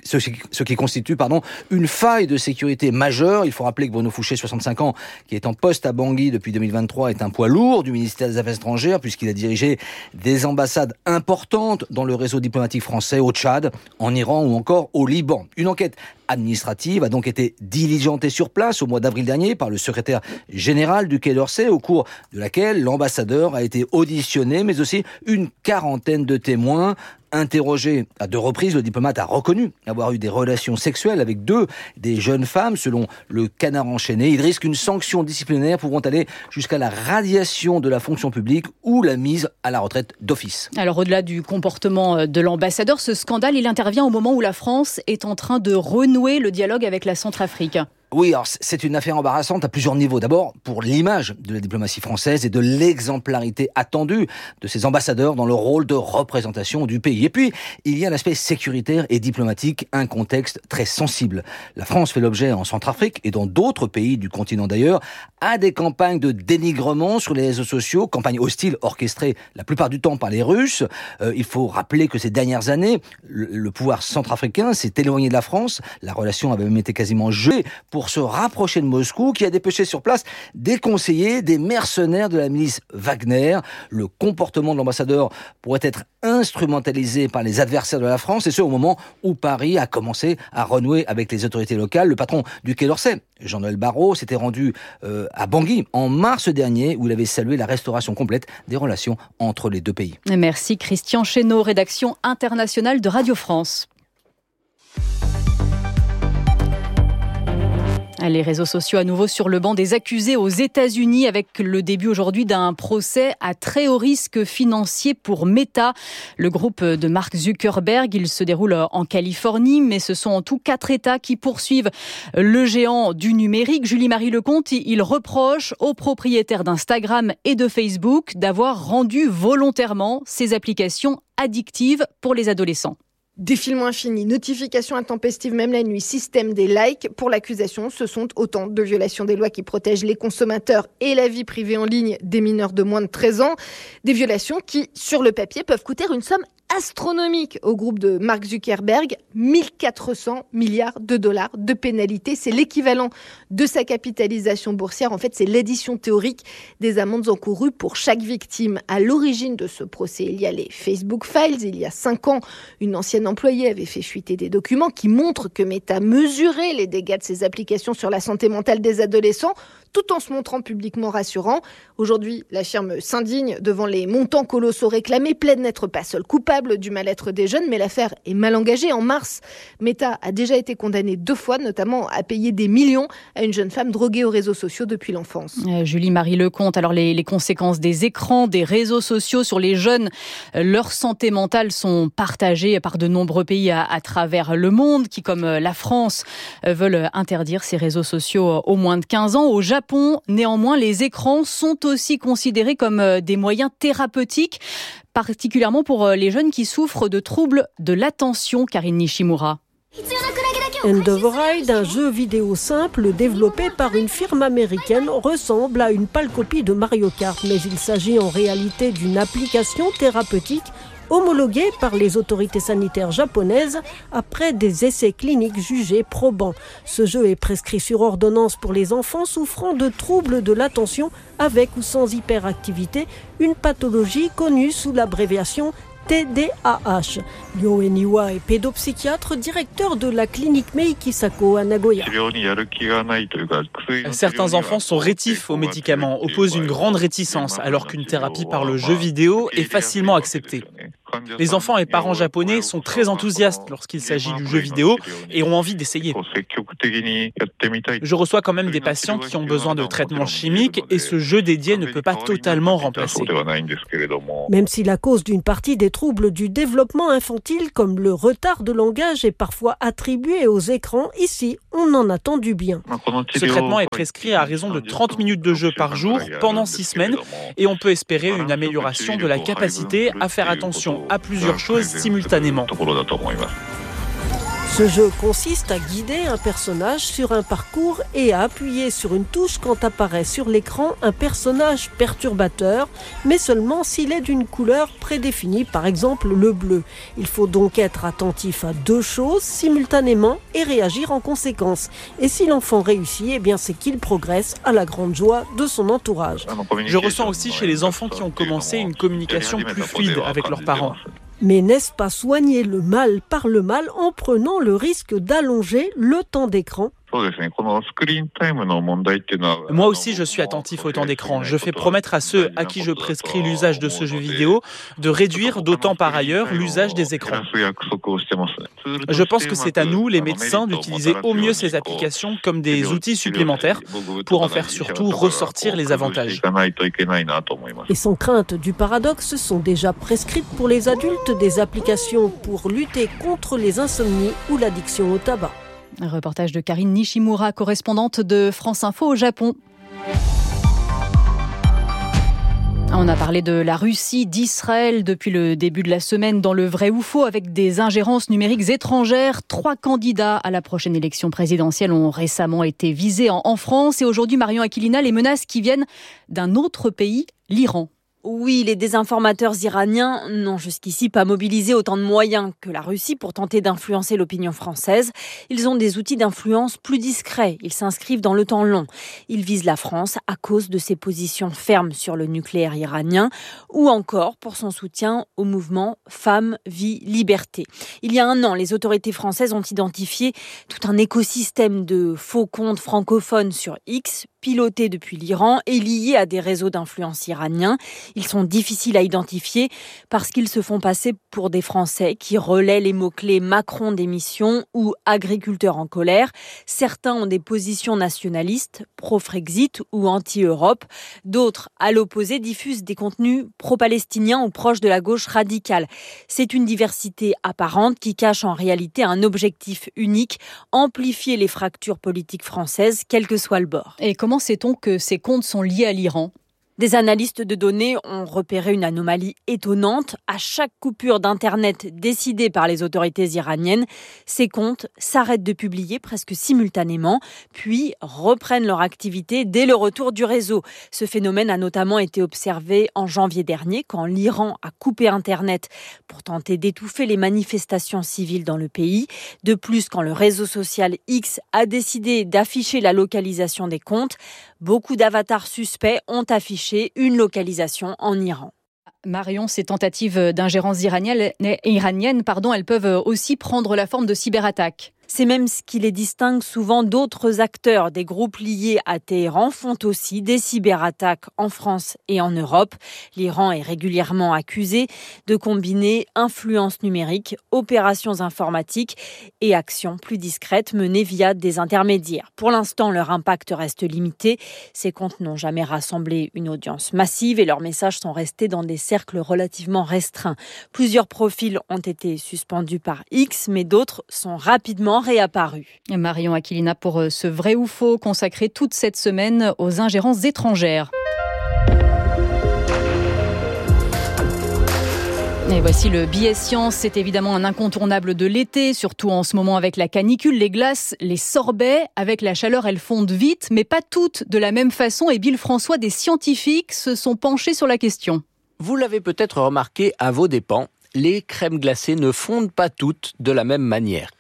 qui constitue une faille de sécurité majeure. Il faut rappeler que Bruno Fouché, 65 ans, qui est en poste à Bangui depuis 2023, est un poids lourd du ministère des Affaires étrangères puisqu'il a dirigé des ambassades importantes dans le réseau diplomatique français au Tchad, en Iran ou encore au Liban. Une enquête administrative a donc été diligentée sur place au mois d'avril dernier par le secrétaire général du Quai d'Orsay, au cours de laquelle l'ambassadeur a été auditionné, mais aussi une quarantaine de témoins. Interrogé à 2 reprises, le diplomate a reconnu avoir eu des relations sexuelles avec 2 des jeunes femmes. Selon le Canard enchaîné, il risque une sanction disciplinaire pouvant aller jusqu'à la radiation de la fonction publique ou la mise à la retraite d'office. Alors au-delà du comportement de l'ambassadeur, ce scandale, il intervient au moment où la France est en train de renouer le dialogue avec la Centrafrique. Oui, alors c'est une affaire embarrassante à plusieurs niveaux. D'abord, pour l'image de la diplomatie française et de l'exemplarité attendue de ses ambassadeurs dans le rôle de représentation du pays. Et puis, il y a l'aspect sécuritaire et diplomatique, un contexte très sensible. La France fait l'objet en Centrafrique et dans d'autres pays du continent d'ailleurs, à des campagnes de dénigrement sur les réseaux sociaux, campagnes hostiles orchestrées la plupart du temps par les Russes. Il faut rappeler que ces dernières années, le pouvoir centrafricain s'est éloigné de la France. La relation avait même été quasiment gelée pour se rapprocher de Moscou, qui a dépêché sur place des conseillers, des mercenaires de la milice Wagner. Le comportement de l'ambassadeur pourrait être instrumentalisé par les adversaires de la France, et ce au moment où Paris a commencé à renouer avec les autorités locales. Le patron du Quai d'Orsay, Jean-Noël Barrot, s'était rendu à Bangui en mars dernier, où il avait salué la restauration complète des relations entre les 2 pays. Merci Christian Chesneau, rédaction internationale de Radio France. Les réseaux sociaux à nouveau sur le banc des accusés aux États-Unis avec le début aujourd'hui d'un procès à très haut risque financier pour Meta, le groupe de Mark Zuckerberg. Il se déroule en Californie, mais ce sont en tout 4 États qui poursuivent le géant du numérique. Julie-Marie Lecomte, il reproche aux propriétaires d'Instagram et de Facebook d'avoir rendu volontairement ces applications addictives pour les adolescents. Défilement infini, notifications intempestives même la nuit, système des likes. Pour l'accusation, ce sont autant de violations des lois qui protègent les consommateurs et la vie privée en ligne des mineurs de moins de 13 ans. Des violations qui, sur le papier, peuvent coûter une somme astronomique au groupe de Mark Zuckerberg, 1400 milliards de dollars de pénalités. C'est l'équivalent de sa capitalisation boursière. En fait, c'est l'addition théorique des amendes encourues pour chaque victime. À l'origine de ce procès, il y a les Facebook Files. Il y a 5 ans, une ancienne employée avait fait fuiter des documents qui montrent que Meta mesurait les dégâts de ses applications sur la santé mentale des adolescents, tout en se montrant publiquement rassurant. Aujourd'hui, la firme s'indigne devant les montants colossaux réclamés, plaide n'être pas seule coupable du mal-être des jeunes, mais l'affaire est mal engagée. En mars, Meta a déjà été condamnée 2 fois, notamment à payer des millions à une jeune femme droguée aux réseaux sociaux depuis l'enfance. Julie-Marie Lecomte, alors les conséquences des écrans, des réseaux sociaux sur les jeunes, leur santé mentale sont partagées par de nombreux pays à travers le monde qui, comme la France, veulent interdire ces réseaux sociaux aux moins de 15 ans. Au Japon, néanmoins, les écrans sont aussi considérés comme des moyens thérapeutiques, particulièrement pour les jeunes qui souffrent de troubles de l'attention. Karine Nishimura. End of Ride, un jeu vidéo simple développé par une firme américaine, ressemble à une pâle copie de Mario Kart, mais il s'agit en réalité d'une application thérapeutique homologuée par les autorités sanitaires japonaises après des essais cliniques jugés probants. Ce jeu est prescrit sur ordonnance pour les enfants souffrant de troubles de l'attention avec ou sans hyperactivité, une pathologie connue sous l'abréviation TDAH. Ryo Eniwa est pédopsychiatre, directeur de la clinique Meikisako à Nagoya. Certains enfants sont rétifs aux médicaments, opposent une grande réticence, alors qu'une thérapie par le jeu vidéo est facilement acceptée. Les enfants et parents japonais sont très enthousiastes lorsqu'il s'agit du jeu vidéo et ont envie d'essayer. Je reçois quand même des patients qui ont besoin de traitements chimiques et ce jeu dédié ne peut pas totalement remplacer. Même si la cause d'une partie des troubles du développement infantile, comme le retard de langage, est parfois attribuée aux écrans, ici, on en attend du bien. Ce traitement est prescrit à raison de 30 minutes de jeu par jour pendant 6 semaines et on peut espérer une amélioration de la capacité à faire attention à plusieurs choses simultanément. Ce jeu consiste à guider un personnage sur un parcours et à appuyer sur une touche quand apparaît sur l'écran un personnage perturbateur, mais seulement s'il est d'une couleur prédéfinie, par exemple le bleu. Il faut donc être attentif à 2 choses simultanément et réagir en conséquence. Et si l'enfant réussit, eh bien c'est qu'il progresse à la grande joie de son entourage. Je ressens aussi chez les enfants qui ont commencé une communication plus fluide avec leurs parents. Mais n'est-ce pas soigner le mal par le mal en prenant le risque d'allonger le temps d'écran ? Moi aussi, je suis attentif au temps d'écran. Je fais promettre à ceux à qui je prescris l'usage de ce jeu vidéo de réduire d'autant par ailleurs l'usage des écrans. Je pense que c'est à nous, les médecins, d'utiliser au mieux ces applications comme des outils supplémentaires pour en faire surtout ressortir les avantages. Et sans crainte du paradoxe, sont déjà prescrites pour les adultes des applications pour lutter contre les insomnies ou l'addiction au tabac. Un reportage de Karine Nishimura, correspondante de France Info au Japon. On a parlé de la Russie, d'Israël depuis le début de la semaine dans le vrai ou faux avec des ingérences numériques étrangères. 3 candidats à la prochaine élection présidentielle ont récemment été visés en France. Et aujourd'hui, Marion Aquilina, les menaces qui viennent d'un autre pays, l'Iran. Oui, les désinformateurs iraniens n'ont jusqu'ici pas mobilisé autant de moyens que la Russie pour tenter d'influencer l'opinion française. Ils ont des outils d'influence plus discrets. Ils s'inscrivent dans le temps long. Ils visent la France à cause de ses positions fermes sur le nucléaire iranien ou encore pour son soutien au mouvement Femmes, Vie, Liberté. Il y a 1 an, les autorités françaises ont identifié tout un écosystème de faux comptes francophones sur X, pilotés depuis l'Iran et liés à des réseaux d'influence iraniens. Ils sont difficiles à identifier parce qu'ils se font passer pour des Français qui relaient les mots-clés Macron démission ou agriculteurs en colère. Certains ont des positions nationalistes, pro-Frexit ou anti-Europe. D'autres, à l'opposé, diffusent des contenus pro-palestiniens ou proches de la gauche radicale. C'est une diversité apparente qui cache en réalité un objectif unique, amplifier les fractures politiques françaises, quel que soit le bord. Et comment sait-on que ces comptes sont liés à l'Iran ? Des analystes de données ont repéré une anomalie étonnante. À chaque coupure d'Internet décidée par les autorités iraniennes, ces comptes s'arrêtent de publier presque simultanément, puis reprennent leur activité dès le retour du réseau. Ce phénomène a notamment été observé en janvier dernier, quand l'Iran a coupé Internet pour tenter d'étouffer les manifestations civiles dans le pays. De plus, quand le réseau social X a décidé d'afficher la localisation des comptes, beaucoup d'avatars suspects ont affiché une localisation en Iran. Marion, ces tentatives d'ingérence iranienne, elles peuvent aussi prendre la forme de cyberattaques. C'est même ce qui les distingue souvent d'autres acteurs. Des groupes liés à Téhéran font aussi des cyberattaques en France et en Europe. L'Iran est régulièrement accusé de combiner influence numérique, opérations informatiques et actions plus discrètes menées via des intermédiaires. Pour l'instant, leur impact reste limité. Ces comptes n'ont jamais rassemblé une audience massive et leurs messages sont restés dans des cercles relativement restreints. Plusieurs profils ont été suspendus par X, mais d'autres sont rapidement réapparu. Marion Aquilina pour ce vrai ou faux consacré toute cette semaine aux ingérences étrangères. Et voici le billet science, c'est évidemment un incontournable de l'été, surtout en ce moment avec la canicule, les glaces, les sorbets. Avec la chaleur, elles fondent vite, mais pas toutes de la même façon. Et Bill François, des scientifiques se sont penchés sur la question. Vous l'avez peut-être remarqué à vos dépens, les crèmes glacées ne fondent pas toutes de la même manière.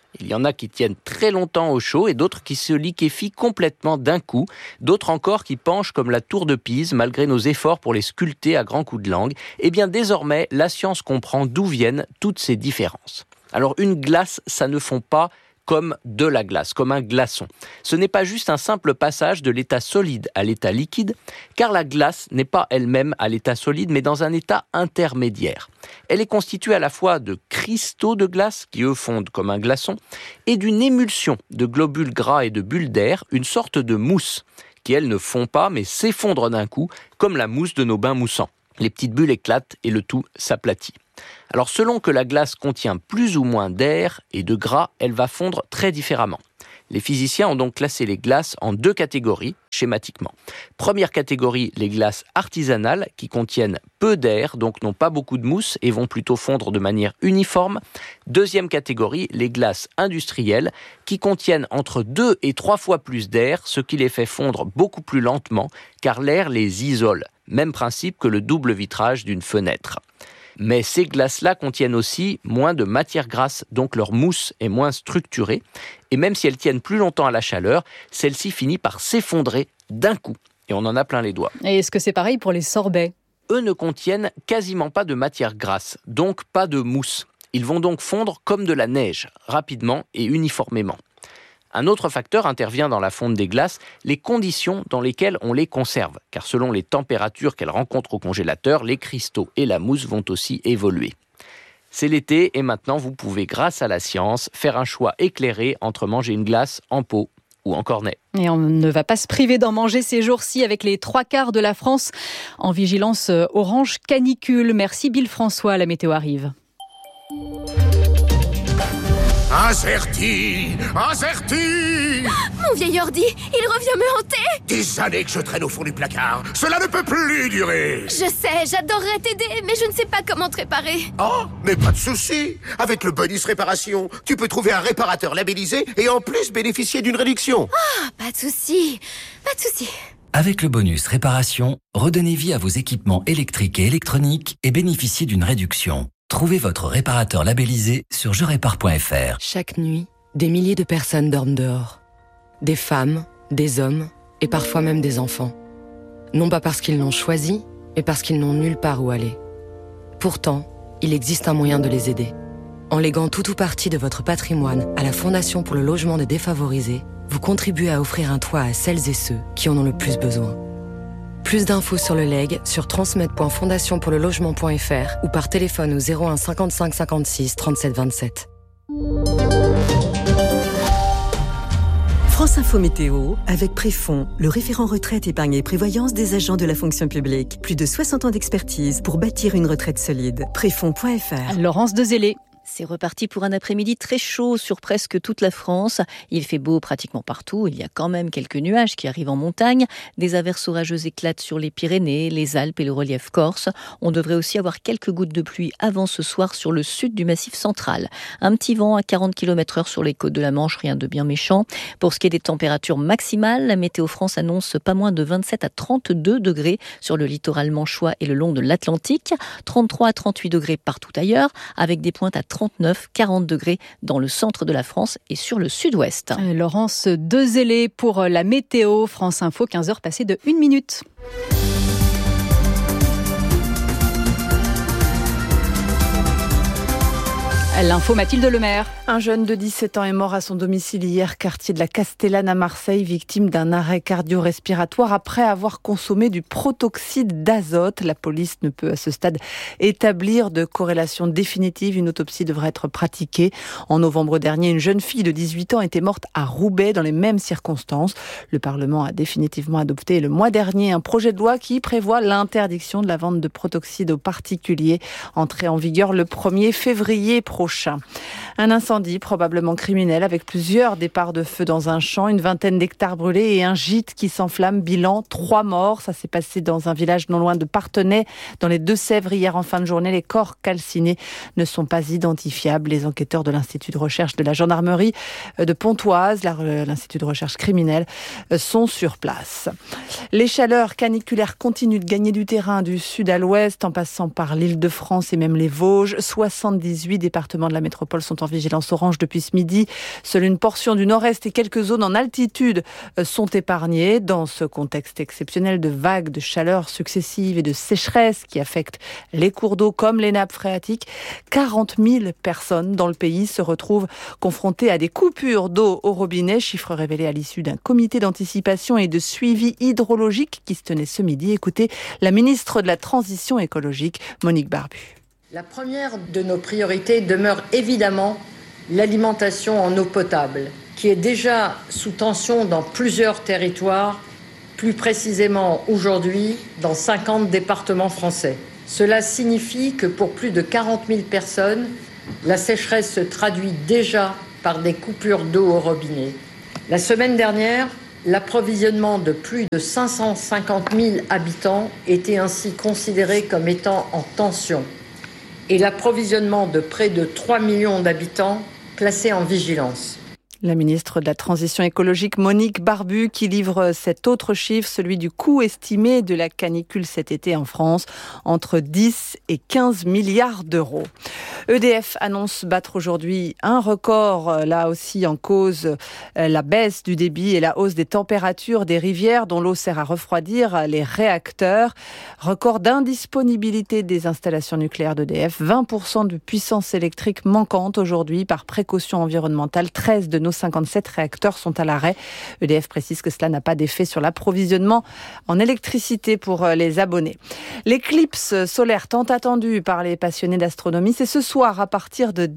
Il y en a qui tiennent très longtemps au chaud et d'autres qui se liquéfient complètement d'un coup. D'autres encore qui penchent comme la tour de Pise malgré nos efforts pour les sculpter à grands coups de langue. Eh bien désormais, la science comprend d'où viennent toutes ces différences. Alors une glace, ça ne fond pas comme de la glace, comme un glaçon. Ce n'est pas juste un simple passage de l'état solide à l'état liquide, car la glace n'est pas elle-même à l'état solide, mais dans un état intermédiaire. Elle est constituée à la fois de cristaux de glace, qui eux fondent comme un glaçon, et d'une émulsion de globules gras et de bulles d'air, une sorte de mousse, qui elle ne fond pas, mais s'effondre d'un coup, comme la mousse de nos bains moussants. Les petites bulles éclatent et le tout s'aplatit. Alors selon que la glace contient plus ou moins d'air et de gras, elle va fondre très différemment. Les physiciens ont donc classé les glaces en 2 catégories, schématiquement. Première catégorie, les glaces artisanales qui contiennent peu d'air, donc n'ont pas beaucoup de mousse et vont plutôt fondre de manière uniforme. Deuxième catégorie, les glaces industrielles qui contiennent entre 2 et 3 fois plus d'air, ce qui les fait fondre beaucoup plus lentement car l'air les isole. Même principe que le double vitrage d'une fenêtre. Mais ces glaces-là contiennent aussi moins de matière grasse, donc leur mousse est moins structurée. Et même si elles tiennent plus longtemps à la chaleur, celle-ci finit par s'effondrer d'un coup. Et on en a plein les doigts. Et est-ce que c'est pareil pour les sorbets ? Eux ne contiennent quasiment pas de matière grasse, donc pas de mousse. Ils vont donc fondre comme de la neige, rapidement et uniformément. Un autre facteur intervient dans la fonte des glaces, les conditions dans lesquelles on les conserve. Car selon les températures qu'elles rencontrent au congélateur, les cristaux et la mousse vont aussi évoluer. C'est l'été et maintenant vous pouvez, grâce à la science, faire un choix éclairé entre manger une glace en pot ou en cornet. Et on ne va pas se priver d'en manger ces jours-ci avec les 3/4 de la France en vigilance orange canicule. Merci Bill François, la météo arrive. Azerty! Mon vieil ordi, il revient me hanter! Des années que je traîne au fond du placard. Cela ne peut plus durer. Je sais, j'adorerais t'aider, mais je ne sais pas comment te réparer. Oh, mais pas de souci. Avec le bonus réparation, tu peux trouver un réparateur labellisé et en plus bénéficier d'une réduction. Ah, pas de souci. Avec le bonus réparation, redonnez vie à vos équipements électriques et électroniques et bénéficiez d'une réduction. Trouvez votre réparateur labellisé sur jerépare.fr. Chaque nuit, des milliers de personnes dorment dehors. Des femmes, des hommes et parfois même des enfants. Non pas parce qu'ils l'ont choisi, mais parce qu'ils n'ont nulle part où aller. Pourtant, il existe un moyen de les aider. En léguant tout ou partie de votre patrimoine à la Fondation pour le logement des défavorisés, vous contribuez à offrir un toit à celles et ceux qui en ont le plus besoin. Plus d'infos sur le legs sur transmet.fondationpourlelogement.fr ou par téléphone au 01 55 56 37 27. France Info Météo avec Préfond, le référent retraite, épargne et prévoyance des agents de la fonction publique. Plus de 60 ans d'expertise pour bâtir une retraite solide. Préfond.fr. Laurence Dezellé. C'est reparti pour un après-midi très chaud sur presque toute la France. Il fait beau pratiquement partout. Il y a quand même quelques nuages qui arrivent en montagne. Des averses orageuses éclatent sur les Pyrénées, les Alpes et le relief corse. On devrait aussi avoir quelques gouttes de pluie avant ce soir sur le sud du Massif central. Un petit vent à 40 km/h sur les côtes de la Manche, rien de bien méchant. Pour ce qui est des températures maximales, la Météo France annonce pas moins de 27 à 32 degrés sur le littoral manchois et le long de l'Atlantique. 33 à 38 degrés partout ailleurs, avec des pointes à 39-40 degrés dans le centre de la France et sur le sud-ouest. Laurence Dezellé pour la météo. France Info, 15h passées de 1 minute. L'info, Mathilde Lemaire. Un jeune de 17 ans est mort à son domicile hier, quartier de la Castellane à Marseille, victime d'un arrêt cardio-respiratoire après avoir consommé du protoxyde d'azote. La police ne peut à ce stade établir de corrélation définitive. Une autopsie devrait être pratiquée. En novembre dernier, une jeune fille de 18 ans était morte à Roubaix dans les mêmes circonstances. Le Parlement a définitivement adopté le mois dernier un projet de loi qui prévoit l'interdiction de la vente de protoxyde aux particuliers, entrée en vigueur le 1er février prochain. Un incendie probablement criminel avec plusieurs départs de feu dans un champ, une vingtaine d'hectares brûlés et un gîte qui s'enflamme. Bilan 3 morts. Ça s'est passé dans un village non loin de Parthenay, dans les Deux-Sèvres hier en fin de journée. Les corps calcinés ne sont pas identifiables. Les enquêteurs de l'Institut de recherche de la gendarmerie de Pontoise, l'Institut de recherche criminelle, sont sur place. Les chaleurs caniculaires continuent de gagner du terrain du sud à l'ouest en passant par l'Île-de-France et même les Vosges. 78 départements départements de la métropole sont en vigilance orange depuis ce midi. Seule une portion du nord-est et quelques zones en altitude sont épargnées. Dans ce contexte exceptionnel de vagues de chaleur successives et de sécheresse qui affectent les cours d'eau comme les nappes phréatiques, 40 000 personnes dans le pays se retrouvent confrontées à des coupures d'eau au robinet, chiffre révélé à l'issue d'un comité d'anticipation et de suivi hydrologique qui se tenait ce midi. Écoutez la ministre de la Transition écologique, Monique Barbu. La première de nos priorités demeure évidemment l'alimentation en eau potable, qui est déjà sous tension dans plusieurs territoires, plus précisément aujourd'hui dans 50 départements français. Cela signifie que pour plus de 40 000 personnes, la sécheresse se traduit déjà par des coupures d'eau au robinet. La semaine dernière, l'approvisionnement de plus de 550 000 habitants était ainsi considéré comme étant en tension et l'approvisionnement de près de 3 millions d'habitants placé en vigilance. La ministre de la Transition écologique, Monique Barbu, qui livre cet autre chiffre, celui du coût estimé de la canicule cet été en France, entre 10 et 15 milliards d'euros. EDF annonce battre aujourd'hui un record, là aussi en cause la baisse du débit et la hausse des températures des rivières dont l'eau sert à refroidir les réacteurs. Record d'indisponibilité des installations nucléaires d'EDF, 20% de puissance électrique manquante aujourd'hui par précaution environnementale. 13 de nos 57 réacteurs sont à l'arrêt. EDF précise que cela n'a pas d'effet sur l'approvisionnement en électricité pour les abonnés. L'éclipse solaire tant attendue par les passionnés d'astronomie, c'est ce soir à partir de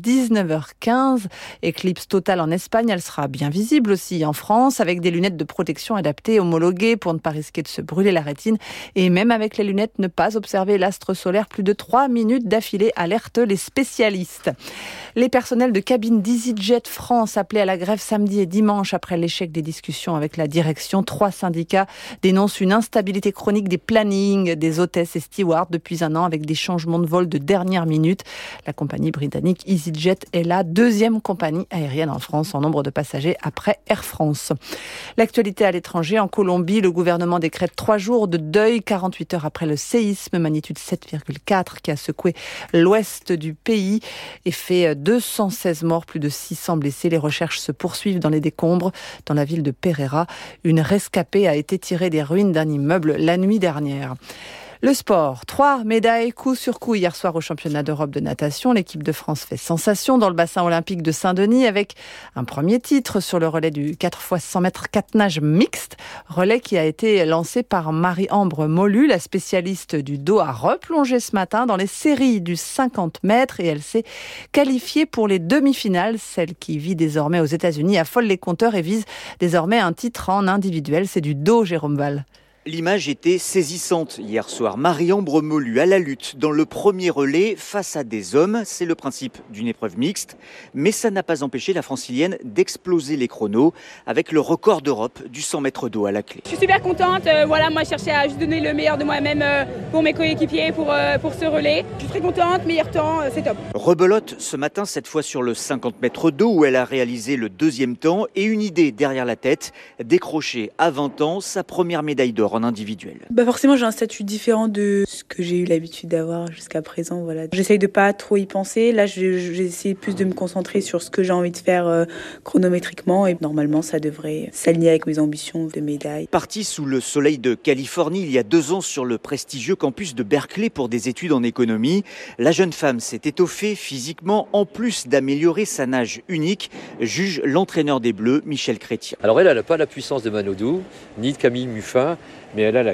19h15. Éclipse totale en Espagne, elle sera bien visible aussi en France avec des lunettes de protection adaptées, homologuées pour ne pas risquer de se brûler la rétine. Et même avec les lunettes, ne pas observer l'astre solaire plus de 3 minutes d'affilée, alertent les spécialistes. Les personnels de cabine d'EasyJet France appelés à la grève samedi et dimanche après l'échec des discussions avec la direction. 3 syndicats dénoncent une instabilité chronique des plannings des hôtesses et stewards depuis un an avec des changements de vol de dernière minute. La compagnie britannique EasyJet est la 2e compagnie aérienne en France en nombre de passagers après Air France. L'actualité à l'étranger, en Colombie, le gouvernement décrète 3 jours de deuil, 48 heures après le séisme magnitude 7,4 qui a secoué l'ouest du pays et fait 216 morts, plus de 600 blessés. Les recherches se poursuivent dans les décombres. Dans la ville de Pereira, une rescapée a été tirée des ruines d'un immeuble la nuit dernière. Le sport, 3 médailles coup sur coup hier soir au championnat d'Europe de natation. L'équipe de France fait sensation dans le bassin olympique de Saint-Denis avec un premier titre sur le relais du 4x100 mètres 4 nages mixte. Relais qui a été lancé par Marie-Ambre Molu, la spécialiste du dos, a replongé ce matin dans les séries du 50 mètres et elle s'est qualifiée pour les demi-finales. Celle qui vit désormais aux États-Unis affole les compteurs et vise désormais un titre en individuel. C'est du dos, Jérôme Val. L'image était saisissante hier soir. Marie-Ambre Molu à la lutte dans le premier relais face à des hommes. C'est le principe d'une épreuve mixte. Mais ça n'a pas empêché la francilienne d'exploser les chronos avec le record d'Europe du 100 mètres d'eau à la clé. Je suis super contente. Moi, je cherchais à juste donner le meilleur de moi-même pour mes coéquipiers, pour ce relais. Je suis très contente. Meilleur temps, c'est top. Rebelote ce matin, cette fois sur le 50 mètres d'eau où elle a réalisé le 2e temps et une idée derrière la tête, décrocher à 20 ans sa première médaille d'or en individuel. Forcément, j'ai un statut différent de ce que j'ai eu l'habitude d'avoir jusqu'à présent. Voilà. J'essaye de pas trop y penser. Là, j'essaie plus de me concentrer sur ce que j'ai envie de faire chronométriquement et normalement, ça devrait s'aligner avec mes ambitions de médaille. Partie sous le soleil de Californie il y a 2 ans sur le prestigieux campus de Berkeley pour des études en économie, la jeune femme s'est étoffée physiquement en plus d'améliorer sa nage unique, juge l'entraîneur des Bleus, Michel Chrétien. Alors elle n'a pas la puissance de Manodou, ni de Camille Muffin, mais elle a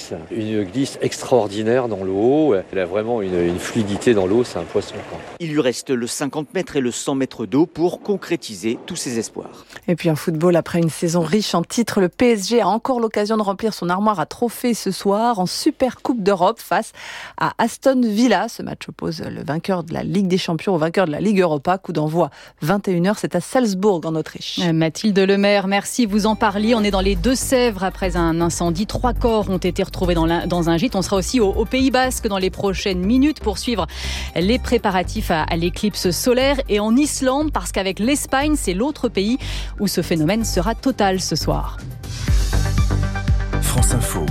une glisse extraordinaire dans l'eau. Elle a vraiment une fluidité dans l'eau, c'est un poisson. Il lui reste le 50 mètres et le 100 mètres d'eau pour concrétiser tous ses espoirs. Et puis en football, après une saison riche en titres, le PSG a encore l'occasion de remplir son armoire à trophées ce soir en Super Coupe d'Europe face à Aston Villa. Ce match oppose le vainqueur de la Ligue des Champions au vainqueur de la Ligue Europa. Coup d'envoi 21h, c'est à Salzbourg en Autriche. Mathilde Lemaire, merci, vous en parliez. On est dans les Deux-Sèvres après un incendie. 3 corps ont été retrouvés dans un gîte. On sera aussi au Pays Basque dans les prochaines minutes pour suivre les préparatifs à l'éclipse solaire et en Islande parce qu'avec l'Espagne, c'est l'autre pays où ce phénomène sera total ce soir. France Info,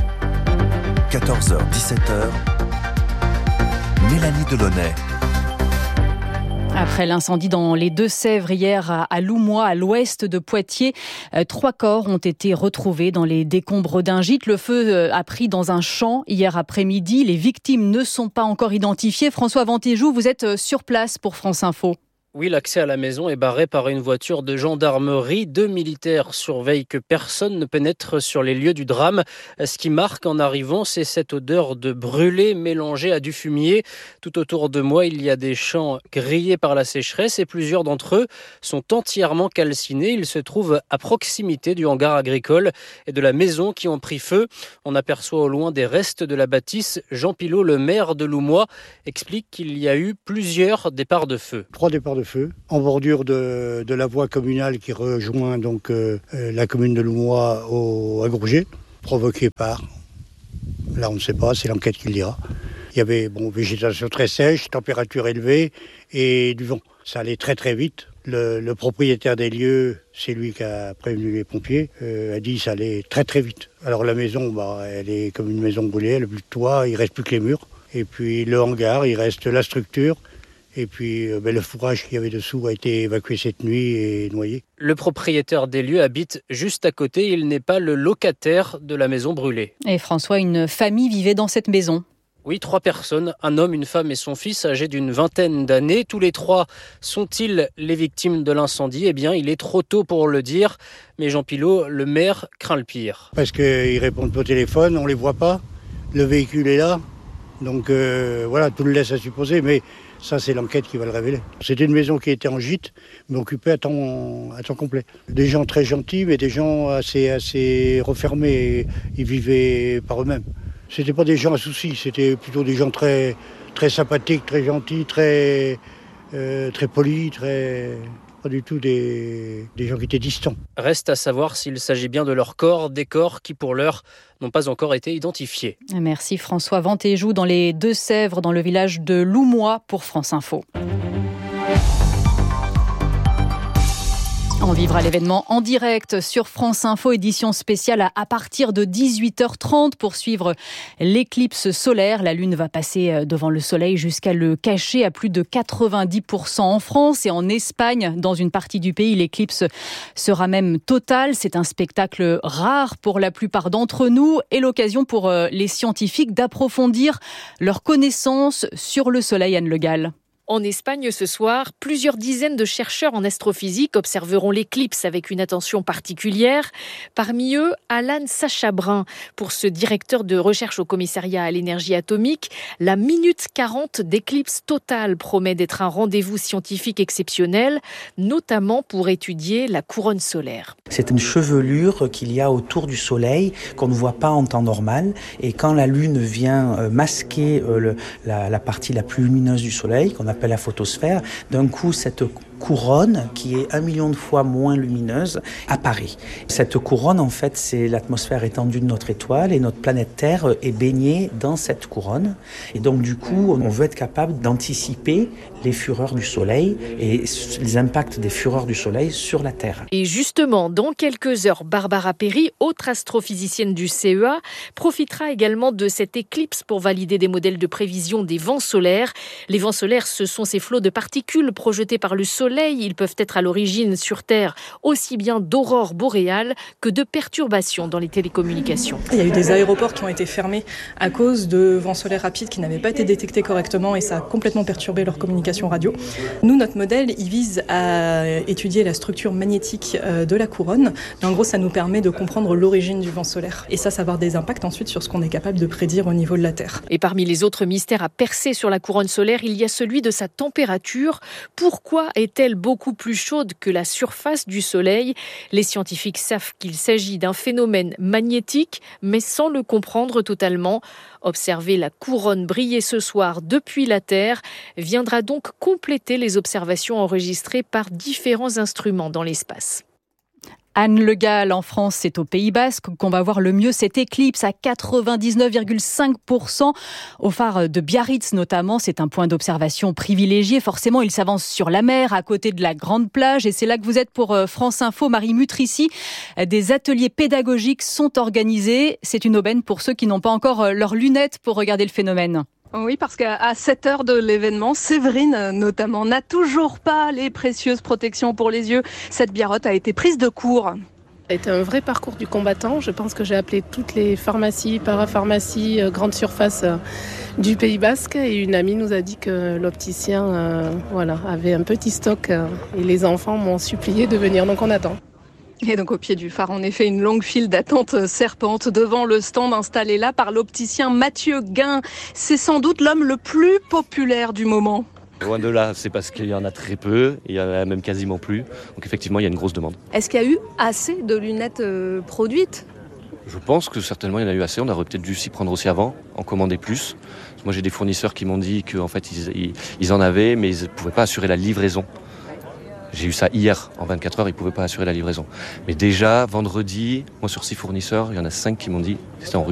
14h, 17h, Mélanie Delaunay. Après l'incendie dans les Deux-Sèvres hier à Loumois, à l'ouest de Poitiers, 3 corps ont été retrouvés dans les décombres d'un gîte. Le feu a pris dans un champ hier après-midi. Les victimes ne sont pas encore identifiées. François Ventéjou, vous êtes sur place pour France Info. Oui, l'accès à la maison est barré par une voiture de gendarmerie. 2 militaires surveillent que personne ne pénètre sur les lieux du drame. Ce qui marque en arrivant, c'est cette odeur de brûlé mélangée à du fumier. Tout autour de moi, il y a des champs grillés par la sécheresse et plusieurs d'entre eux sont entièrement calcinés. Ils se trouvent à proximité du hangar agricole et de la maison qui ont pris feu. On aperçoit au loin des restes de la bâtisse. Jean Pilot, le maire de Loumois, explique qu'il y a eu plusieurs départs de feu. 3 départs de feu en bordure de la voie communale qui rejoint donc la commune de Loumois à Gourget, provoqué par, là on ne sait pas, c'est l'enquête qui le dira. Il y avait végétation très sèche, température élevée et du vent. Ça allait très très vite. Le propriétaire des lieux, c'est lui qui a prévenu les pompiers, a dit que ça allait très très vite. Alors la maison, elle est comme une maison brûlée, elle n'a plus de toit, il ne reste plus que les murs. Et puis le hangar, il reste la structure. Et puis le fourrage qu'il y avait dessous a été évacué cette nuit et noyé. Le propriétaire des lieux habite juste à côté. Il n'est pas le locataire de la maison brûlée. Et François, une famille vivait dans cette maison. Oui, 3 personnes, un homme, une femme et son fils âgés d'une vingtaine d'années. Tous les 3 sont-ils les victimes de l'incendie ? Eh bien, il est trop tôt pour le dire. Mais Jean Pilot, le maire, craint le pire. Parce qu'ils répondent pas au téléphone, on les voit pas. Le véhicule est là. Donc voilà, tout le laisse à supposer. Mais ça, c'est l'enquête qui va le révéler. C'était une maison qui était en gîte, mais occupée à temps complet. Des gens très gentils, mais des gens assez refermés. Ils vivaient par eux-mêmes. C'était pas des gens à soucis, c'était plutôt des gens très, très sympathiques, très gentils, très polis, pas du tout des gens qui étaient distants. Reste à savoir s'il s'agit bien de leurs corps, des corps qui, pour l'heure, n'ont pas encore été identifiés. Merci François Ventéjou dans les Deux-Sèvres, dans le village de Loumois pour France Info. On vivra l'événement en direct sur France Info, édition spéciale à partir de 18h30 pour suivre l'éclipse solaire. La Lune va passer devant le Soleil jusqu'à le cacher à plus de 90% en France et en Espagne. Dans une partie du pays, l'éclipse sera même totale. C'est un spectacle rare pour la plupart d'entre nous et l'occasion pour les scientifiques d'approfondir leurs connaissances sur le Soleil. Anne Le Gall. En Espagne ce soir, plusieurs dizaines de chercheurs en astrophysique observeront l'éclipse avec une attention particulière. Parmi eux, Alan Sacha-Brun. Pour ce directeur de recherche au commissariat à l'énergie atomique, la minute 40 d'éclipse totale promet d'être un rendez-vous scientifique exceptionnel, notamment pour étudier la couronne solaire. C'est une chevelure qu'il y a autour du Soleil qu'on ne voit pas en temps normal. Et quand la Lune vient masquer la partie la plus lumineuse du Soleil, qu'on appelle la photosphère, d'un coup cette couronne qui est 1 million de fois moins lumineuse apparaît. Cette couronne, en fait, c'est l'atmosphère étendue de notre étoile et notre planète Terre est baignée dans cette couronne. Et donc, du coup, on veut être capable d'anticiper les fureurs du Soleil et les impacts des fureurs du Soleil sur la Terre. Et justement, dans quelques heures, Barbara Perry, autre astrophysicienne du CEA, profitera également de cette éclipse pour valider des modèles de prévision des vents solaires. Les vents solaires, ce sont ces flots de particules projetés par le Soleil. Ils peuvent être à l'origine sur Terre aussi bien d'aurores boréales que de perturbations dans les télécommunications. Il y a eu des aéroports qui ont été fermés à cause de vents solaires rapides qui n'avaient pas été détectés correctement et ça a complètement perturbé leur communication radio. Nous, notre modèle, il vise à étudier la structure magnétique de la couronne. Mais en gros, ça nous permet de comprendre l'origine du vent solaire. Et ça va avoir des impacts ensuite sur ce qu'on est capable de prédire au niveau de la Terre. Et parmi les autres mystères à percer sur la couronne solaire, il y a celui de sa température. Pourquoi est-elle beaucoup plus chaude que la surface du Soleil? Les scientifiques savent qu'il s'agit d'un phénomène magnétique, mais sans le comprendre totalement. Observer la couronne briller ce soir depuis la Terre viendra donc compléter les observations enregistrées par différents instruments dans l'espace. Anne Le Gall, en France, c'est au Pays Basque qu'on va voir le mieux cette éclipse à 99,5%. Au phare de Biarritz notamment, c'est un point d'observation privilégié. Forcément, il s'avance sur la mer, à côté de la grande plage. Et c'est là que vous êtes pour France Info. Marie Mutrici, des ateliers pédagogiques sont organisés. C'est une aubaine pour ceux qui n'ont pas encore leurs lunettes pour regarder le phénomène. Oui, parce qu'à 7 heures de l'événement, Séverine, notamment, n'a toujours pas les précieuses protections pour les yeux. Cette biarrotte a été prise de court. Ça a été un vrai parcours du combattant. Je pense que j'ai appelé toutes les pharmacies, parapharmacies, grandes surfaces du Pays Basque. Et une amie nous a dit que l'opticien avait un petit stock. Et les enfants m'ont supplié de venir, donc on attend. Et donc au pied du phare, en effet, une longue file d'attente serpente devant le stand installé là par l'opticien Mathieu Guin. C'est sans doute l'homme le plus populaire du moment. Loin de là, c'est parce qu'il y en a très peu, il y en a même quasiment plus. Donc effectivement, il y a une grosse demande. Est-ce qu'il y a eu assez de lunettes produites ? Je pense que certainement il y en a eu assez. On aurait peut-être dû s'y prendre aussi avant, en commander plus. Moi j'ai des fournisseurs qui m'ont dit qu'en fait ils en avaient, mais ils ne pouvaient pas assurer la livraison. J'ai eu ça hier, en 24 heures, ils ne pouvaient pas assurer la livraison. Mais déjà, vendredi, moi sur 6 fournisseurs, il y en a 5 qui m'ont dit que c'était en rupture.